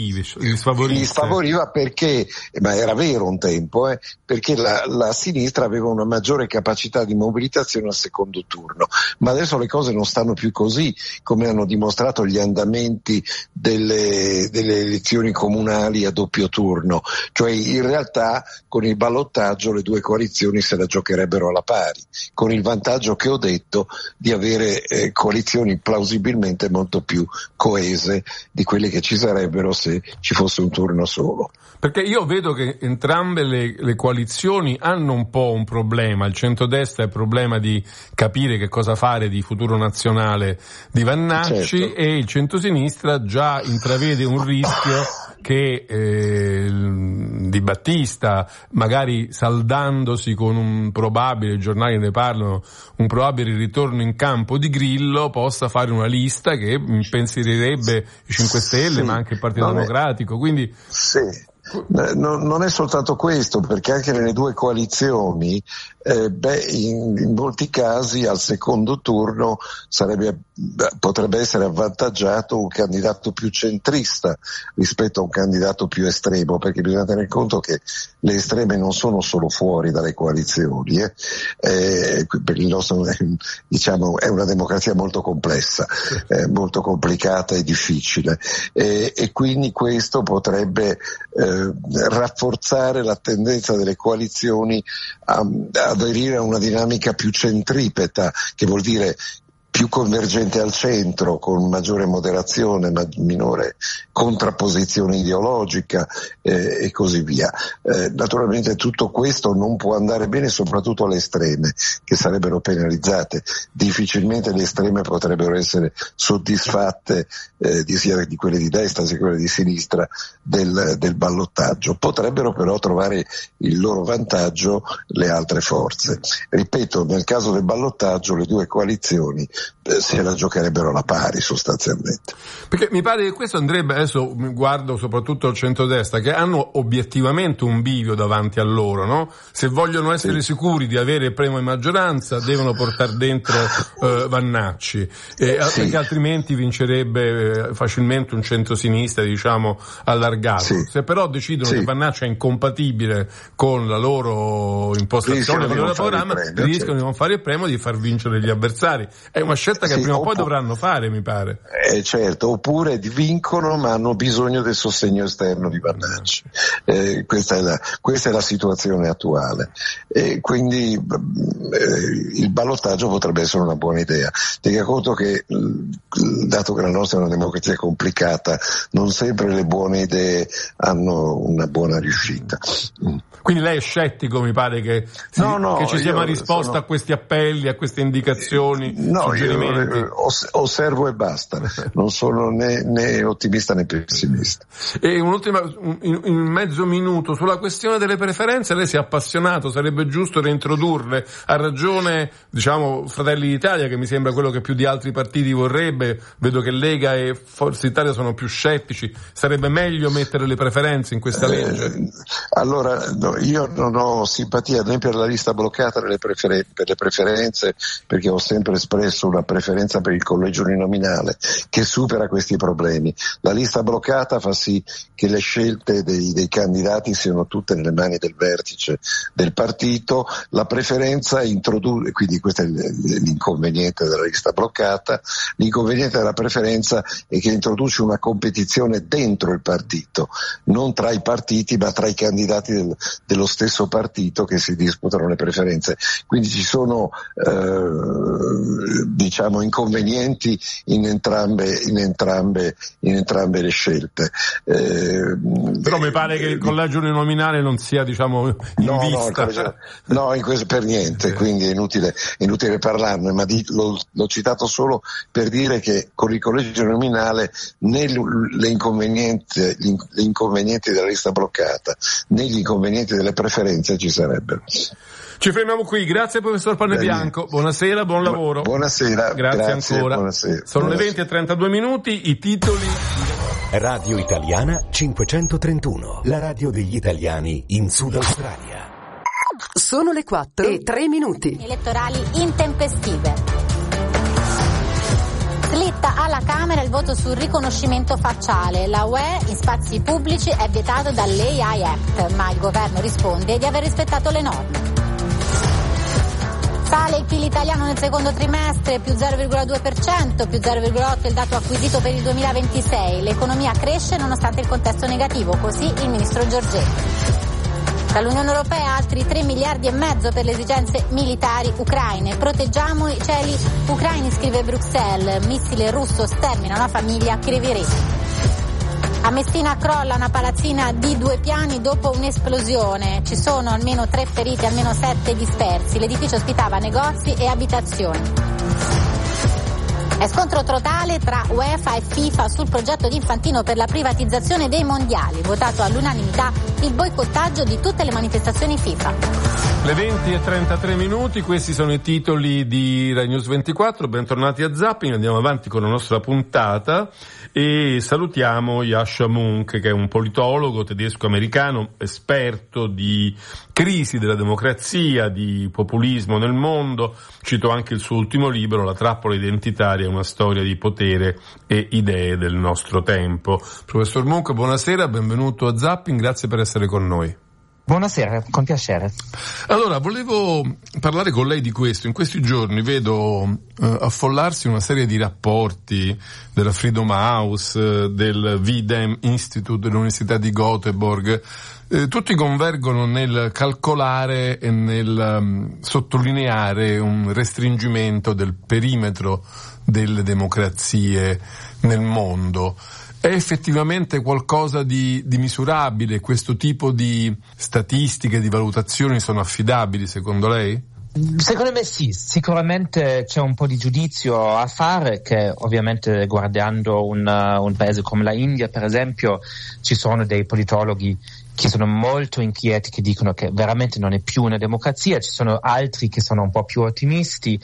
Speaker 2: sfavoriva
Speaker 11: perché, ma era vero un tempo, perché la sinistra aveva una maggiore capacità di mobilitazione al secondo turno, ma adesso le cose non stanno più così, come hanno dimostrato gli andamenti delle elezioni comunali a doppio turno, cioè in realtà con il ballottaggio le due coalizioni se la giocherebbero alla pari, con il vantaggio che ho detto di avere coalizioni plausibilmente molto più coese di quelle che ci sarebbero se ci fosse un turno solo.
Speaker 2: Perché io vedo che entrambe le coalizioni hanno un po' un problema. Il centrodestra ha il problema di capire che cosa fare di futuro nazionale di Vannacci, certo, e il centrosinistra già intravede un rischio che Di Battista, magari saldandosi con un probabile, i giornali ne parlano, un probabile ritorno in campo di Grillo, possa fare una lista che impensiererebbe i 5 Stelle, ma anche il Partito Democratico. Quindi
Speaker 11: sì. Non è soltanto questo, perché anche nelle due coalizioni in molti casi al secondo turno potrebbe essere avvantaggiato un candidato più centrista rispetto a un candidato più estremo, perché bisogna tenere conto che le estreme non sono solo fuori dalle coalizioni, perché il nostro diciamo è una democrazia molto complessa, molto complicata e difficile, e quindi questo potrebbe rafforzare la tendenza delle coalizioni a aderire a una dinamica più centripeta, che vuol dire più convergente al centro, con maggiore moderazione, minore contrapposizione ideologica e così via. Naturalmente tutto questo non può andare bene soprattutto alle estreme, che sarebbero penalizzate. Difficilmente le estreme potrebbero essere soddisfatte sia di quelle di destra sia di quelle di sinistra del ballottaggio. Potrebbero però trovare il loro vantaggio le altre forze. Ripeto, nel caso del ballottaggio le due coalizioni se la giocherebbero alla pari sostanzialmente.
Speaker 2: Perché mi pare che questo andrebbe, adesso guardo soprattutto al centrodestra, che hanno obiettivamente un bivio davanti a loro, no? Se vogliono essere sicuri di avere il premio in maggioranza devono portare dentro Vannacci, perché altrimenti vincerebbe facilmente un centrosinistra, diciamo, allargato. Se però decidono che Vannacci è incompatibile con la loro impostazione, con il loro programma, rischiano di non fare il premio, di far vincere gli avversari. È una scelta che prima o poi dovranno fare, mi pare.
Speaker 11: Certo, oppure vincono ma hanno bisogno del sostegno esterno di Vannacci. Questa è la situazione attuale. Quindi il ballottaggio potrebbe essere una buona idea. Tenga conto che, dato che la nostra è una democrazia complicata, non sempre le buone idee hanno una buona riuscita.
Speaker 2: Quindi lei è scettico, mi pare, che ci sia una risposta a questi appelli, a queste indicazioni, suggerimenti?
Speaker 11: Io osservo e basta, non sono né ottimista né pessimista.
Speaker 2: E un'ultima, in mezzo minuto, sulla questione delle preferenze, lei si è appassionato, sarebbe giusto reintrodurle, ha ragione, diciamo, Fratelli d'Italia, che mi sembra quello che più di altri partiti vorrebbe, vedo che Lega e Forza Italia sono più scettici, sarebbe meglio mettere le preferenze in questa legge?
Speaker 11: Allora, io non ho simpatia né per la lista bloccata né per le preferenze, perché ho sempre espresso una preferenza per il collegio uninominale che supera questi problemi. La lista bloccata fa sì che le scelte dei candidati siano tutte nelle mani del vertice del partito, la preferenza introduce, quindi questo è l'inconveniente della lista bloccata. L'inconveniente della preferenza è che introduce una competizione dentro il partito, non tra i partiti ma tra i candidati dello stesso partito che si disputano le preferenze. Quindi ci sono diciamo inconvenienti in entrambe le scelte.
Speaker 2: Però mi pare che il collegio uninominale non sia, diciamo, in vista.
Speaker 11: Per niente, quindi è inutile parlarne, ma l'ho citato solo per dire che con il collegio uninominale né le inconvenienti della lista bloccata né gli inconvenienti delle preferenze ci sarebbero.
Speaker 2: Ci fermiamo qui, grazie professor Panebianco, buonasera, buon lavoro.
Speaker 11: Buonasera, grazie
Speaker 2: ancora.
Speaker 11: Buonasera.
Speaker 2: Sono le 20:32, i titoli.
Speaker 12: Radio Italiana 531, la radio degli italiani in Sud Australia.
Speaker 13: Sono le 4:03.
Speaker 14: Elettorali intempestive. Slitta alla Camera il voto sul riconoscimento facciale. La UE in spazi pubblici è vietato dall'AI Act, ma il governo risponde di aver rispettato le norme. Sale il PIL italiano nel secondo trimestre, più 0,2%, più 0,8% il dato acquisito per il 2026. L'economia cresce nonostante il contesto negativo, così il ministro Giorgetti. Dall'Unione Europea altri 3,5 miliardi per le esigenze militari ucraine. Proteggiamo i cieli ucraini, scrive Bruxelles. Missile russo stermina una famiglia Kryvyi. A Messina crolla una palazzina di 2 piani dopo un'esplosione. Ci sono almeno 3 feriti, almeno 7 dispersi. L'edificio ospitava negozi e abitazioni. È scontro totale tra UEFA e FIFA sul progetto di Infantino per la privatizzazione dei mondiali. Votato all'unanimità il boicottaggio di tutte le manifestazioni FIFA.
Speaker 2: Le 20:33, questi sono i titoli di Rai News 24, bentornati a Zapping, andiamo avanti con la nostra puntata e salutiamo Yascha Mounk, che è un politologo tedesco-americano, esperto di crisi della democrazia, di populismo nel mondo. Cito anche il suo ultimo libro, La trappola identitaria, una storia di potere e idee del nostro tempo. Professor Mounk, buonasera, benvenuto a Zapping, grazie per essere con noi.
Speaker 15: Buonasera, con piacere.
Speaker 2: Allora, volevo parlare con lei di questo. In questi giorni vedo affollarsi una serie di rapporti della Freedom House, del VDEM Institute dell'Università di Göteborg. Tutti convergono nel calcolare e nel sottolineare un restringimento del perimetro delle democrazie nel mondo. È effettivamente qualcosa di misurabile? Questo tipo di statistiche, di valutazioni sono affidabili secondo lei?
Speaker 15: Secondo me sì, sicuramente c'è un po' di giudizio a fare, che ovviamente guardando un paese come la India per esempio ci sono dei politologhi che sono molto inquieti, che dicono che veramente non è più una democrazia, ci sono altri che sono un po' più ottimisti,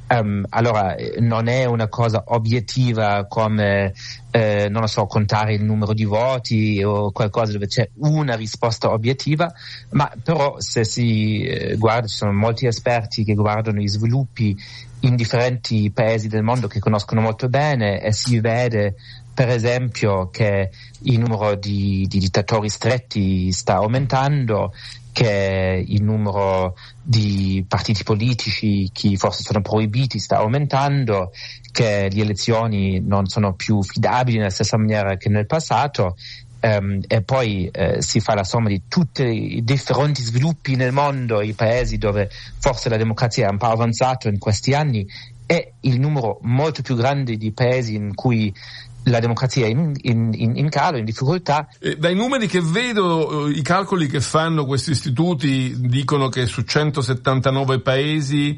Speaker 15: allora non è una cosa obiettiva come non lo so, contare il numero di voti o qualcosa dove c'è una risposta obiettiva, ma però se si guarda, ci sono molti esperti che guardano i sviluppi in differenti paesi del mondo che conoscono molto bene, e si vede per esempio che il numero di dittatori stretti sta aumentando, che il numero di partiti politici che forse sono proibiti sta aumentando, che le elezioni non sono più affidabili nella stessa maniera che nel passato, e poi si fa la somma di tutti i differenti sviluppi nel mondo, i paesi dove forse la democrazia è un po' avanzata in questi anni, e il numero molto più grande di paesi in cui la democrazia è in calo, in difficoltà.
Speaker 2: Dai numeri che vedo, i calcoli che fanno questi istituti dicono che su 179 paesi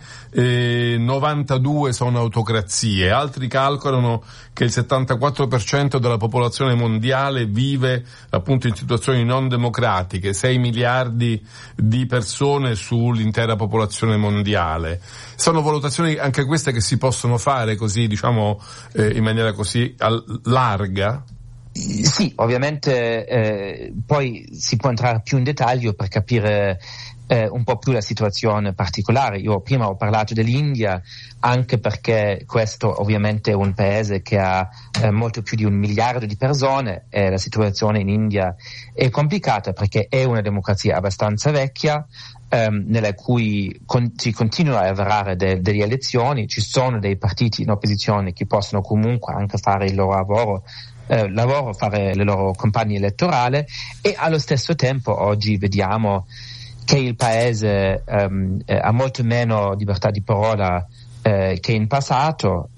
Speaker 2: 92 sono autocrazie, altri calcolano che il 74% della popolazione mondiale vive appunto in situazioni non democratiche, 6 miliardi di persone sull'intera popolazione mondiale. Sono valutazioni anche queste che si possono fare così, diciamo, in maniera così larga?
Speaker 15: Sì, ovviamente poi si può entrare più in dettaglio per capire un po' più la situazione particolare. Io prima ho parlato dell'India anche perché questo ovviamente è un paese che ha molto più di 1 miliardo di persone, e la situazione in India è complicata perché è una democrazia abbastanza vecchia, nella cui si continua a avverare delle elezioni, ci sono dei partiti in opposizione che possono comunque anche fare il loro lavoro, fare le loro campagne elettorali, e allo stesso tempo oggi vediamo che il paese ha molto meno libertà di parola che in passato,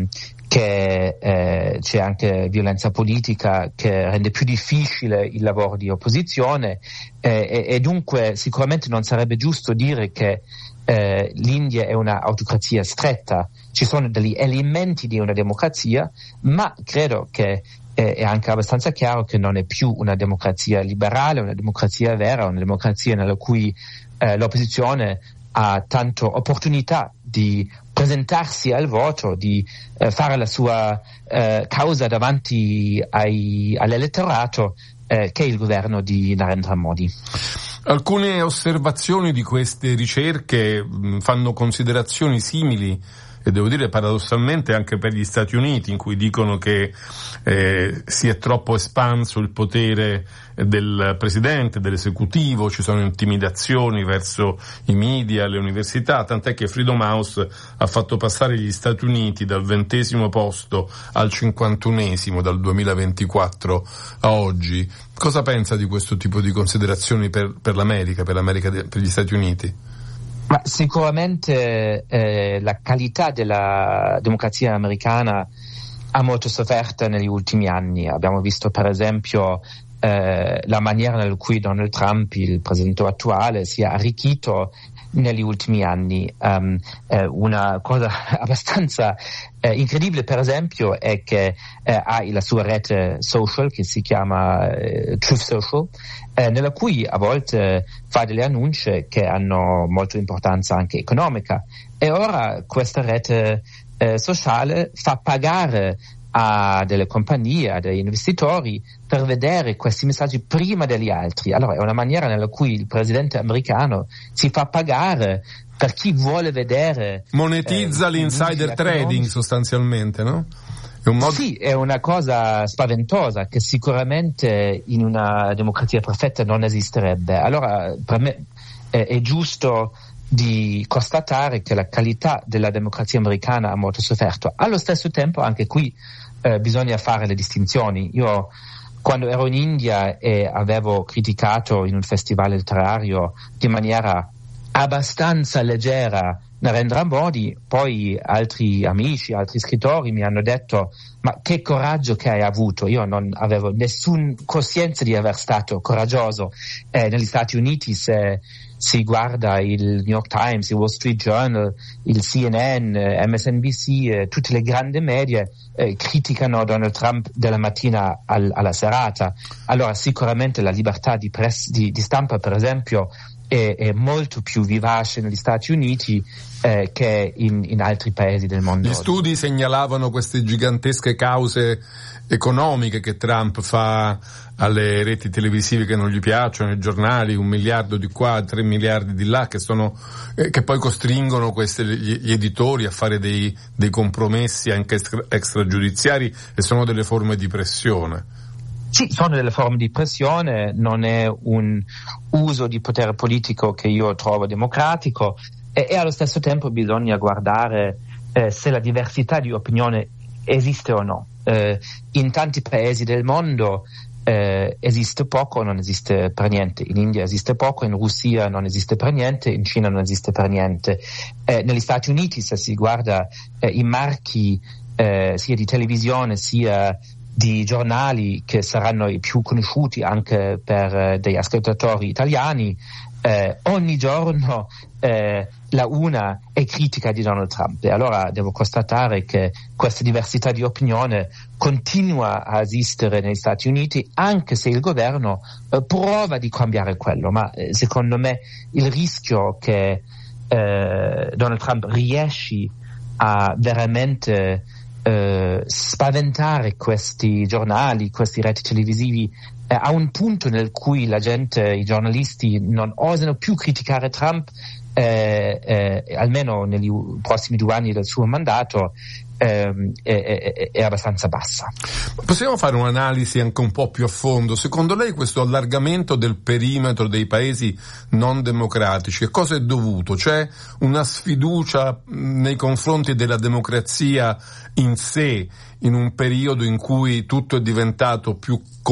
Speaker 15: che c'è anche violenza politica che rende più difficile il lavoro di opposizione, e dunque sicuramente non sarebbe giusto dire che l'India è una autocrazia stretta. Ci sono degli elementi di una democrazia, ma credo che è anche abbastanza chiaro che non è più una democrazia liberale, una democrazia vera, una democrazia nella cui l'opposizione ha tanto opportunità di presentarsi al voto, di fare la sua causa davanti all'elettorato, che il governo di Narendra Modi.
Speaker 2: Alcune osservazioni di queste ricerche fanno considerazioni simili, e devo dire paradossalmente anche per gli Stati Uniti, in cui dicono che si è troppo espanso il potere del presidente, dell'esecutivo, ci sono intimidazioni verso i media, le università, tant'è che Freedom House ha fatto passare gli Stati Uniti dal 20° posto al 51° dal 2024 a oggi. Cosa pensa di questo tipo di considerazioni per l'America, per gli Stati Uniti?
Speaker 15: Ma sicuramente la qualità della democrazia americana ha molto sofferto negli ultimi anni. Abbiamo visto per esempio la maniera in cui Donald Trump, il presidente attuale, si è arricchito negli ultimi anni. Una cosa abbastanza incredibile per esempio è che ha la sua rete social che si chiama Truth Social, nella cui a volte fa delle annunce che hanno molta importanza anche economica, e ora questa rete sociale fa pagare a delle compagnie, a degli investitori per vedere questi messaggi prima degli altri. Allora è una maniera nella cui il presidente americano si fa pagare per chi vuole vedere.
Speaker 2: Monetizza l'insider trading sostanzialmente, no? È un modo...
Speaker 15: Sì, è una cosa spaventosa che sicuramente in una democrazia perfetta non esisterebbe. Allora per me è giusto di constatare che la qualità della democrazia americana ha molto sofferto. Allo stesso tempo anche qui bisogna fare le distinzioni. Io quando ero in India e avevo criticato in un festival letterario di maniera abbastanza leggera Narendra Modi, poi altri amici, altri scrittori mi hanno detto: ma che coraggio che hai avuto. Io non avevo nessuna coscienza di aver stato coraggioso. Negli Stati Uniti, se si guarda il New York Times, il Wall Street Journal, il CNN, MSNBC, tutte le grandi medie criticano Donald Trump dalla mattina alla serata. Allora sicuramente la libertà di stampa per esempio è molto più vivace negli Stati Uniti che in altri paesi del mondo.
Speaker 2: Gli studi segnalavano queste gigantesche cause economiche che Trump fa alle reti televisive che non gli piacciono, ai giornali, 1 miliardo di qua, 3 miliardi di là, che che poi costringono gli editori a fare dei compromessi anche extragiudiziari, e sono delle forme di pressione.
Speaker 15: Sì, sono delle forme di pressione, non è un uso di potere politico che io trovo democratico, e allo stesso tempo bisogna guardare se la diversità di opinione esiste o no. In tanti paesi del mondo esiste poco o non esiste per niente. In India esiste poco, in Russia non esiste per niente, in Cina non esiste per niente. Negli Stati Uniti, se si guarda i marchi sia di televisione sia di giornali che saranno i più conosciuti anche per degli ascoltatori italiani, ogni giorno la una è critica di Donald Trump, e allora devo constatare che questa diversità di opinione continua a esistere negli Stati Uniti, anche se il governo prova di cambiare quello, ma secondo me il rischio che Donald Trump riesci a veramente spaventare questi giornali, questi reti televisivi a un punto nel cui la gente, i giornalisti non osano più criticare Trump, almeno negli prossimi 2 anni del suo mandato, è abbastanza bassa.
Speaker 2: Possiamo fare un'analisi anche un po' più a fondo? Secondo lei questo allargamento del perimetro dei paesi non democratici a cosa è dovuto? C'è una sfiducia nei confronti della democrazia in sé, in un periodo in cui tutto è diventato più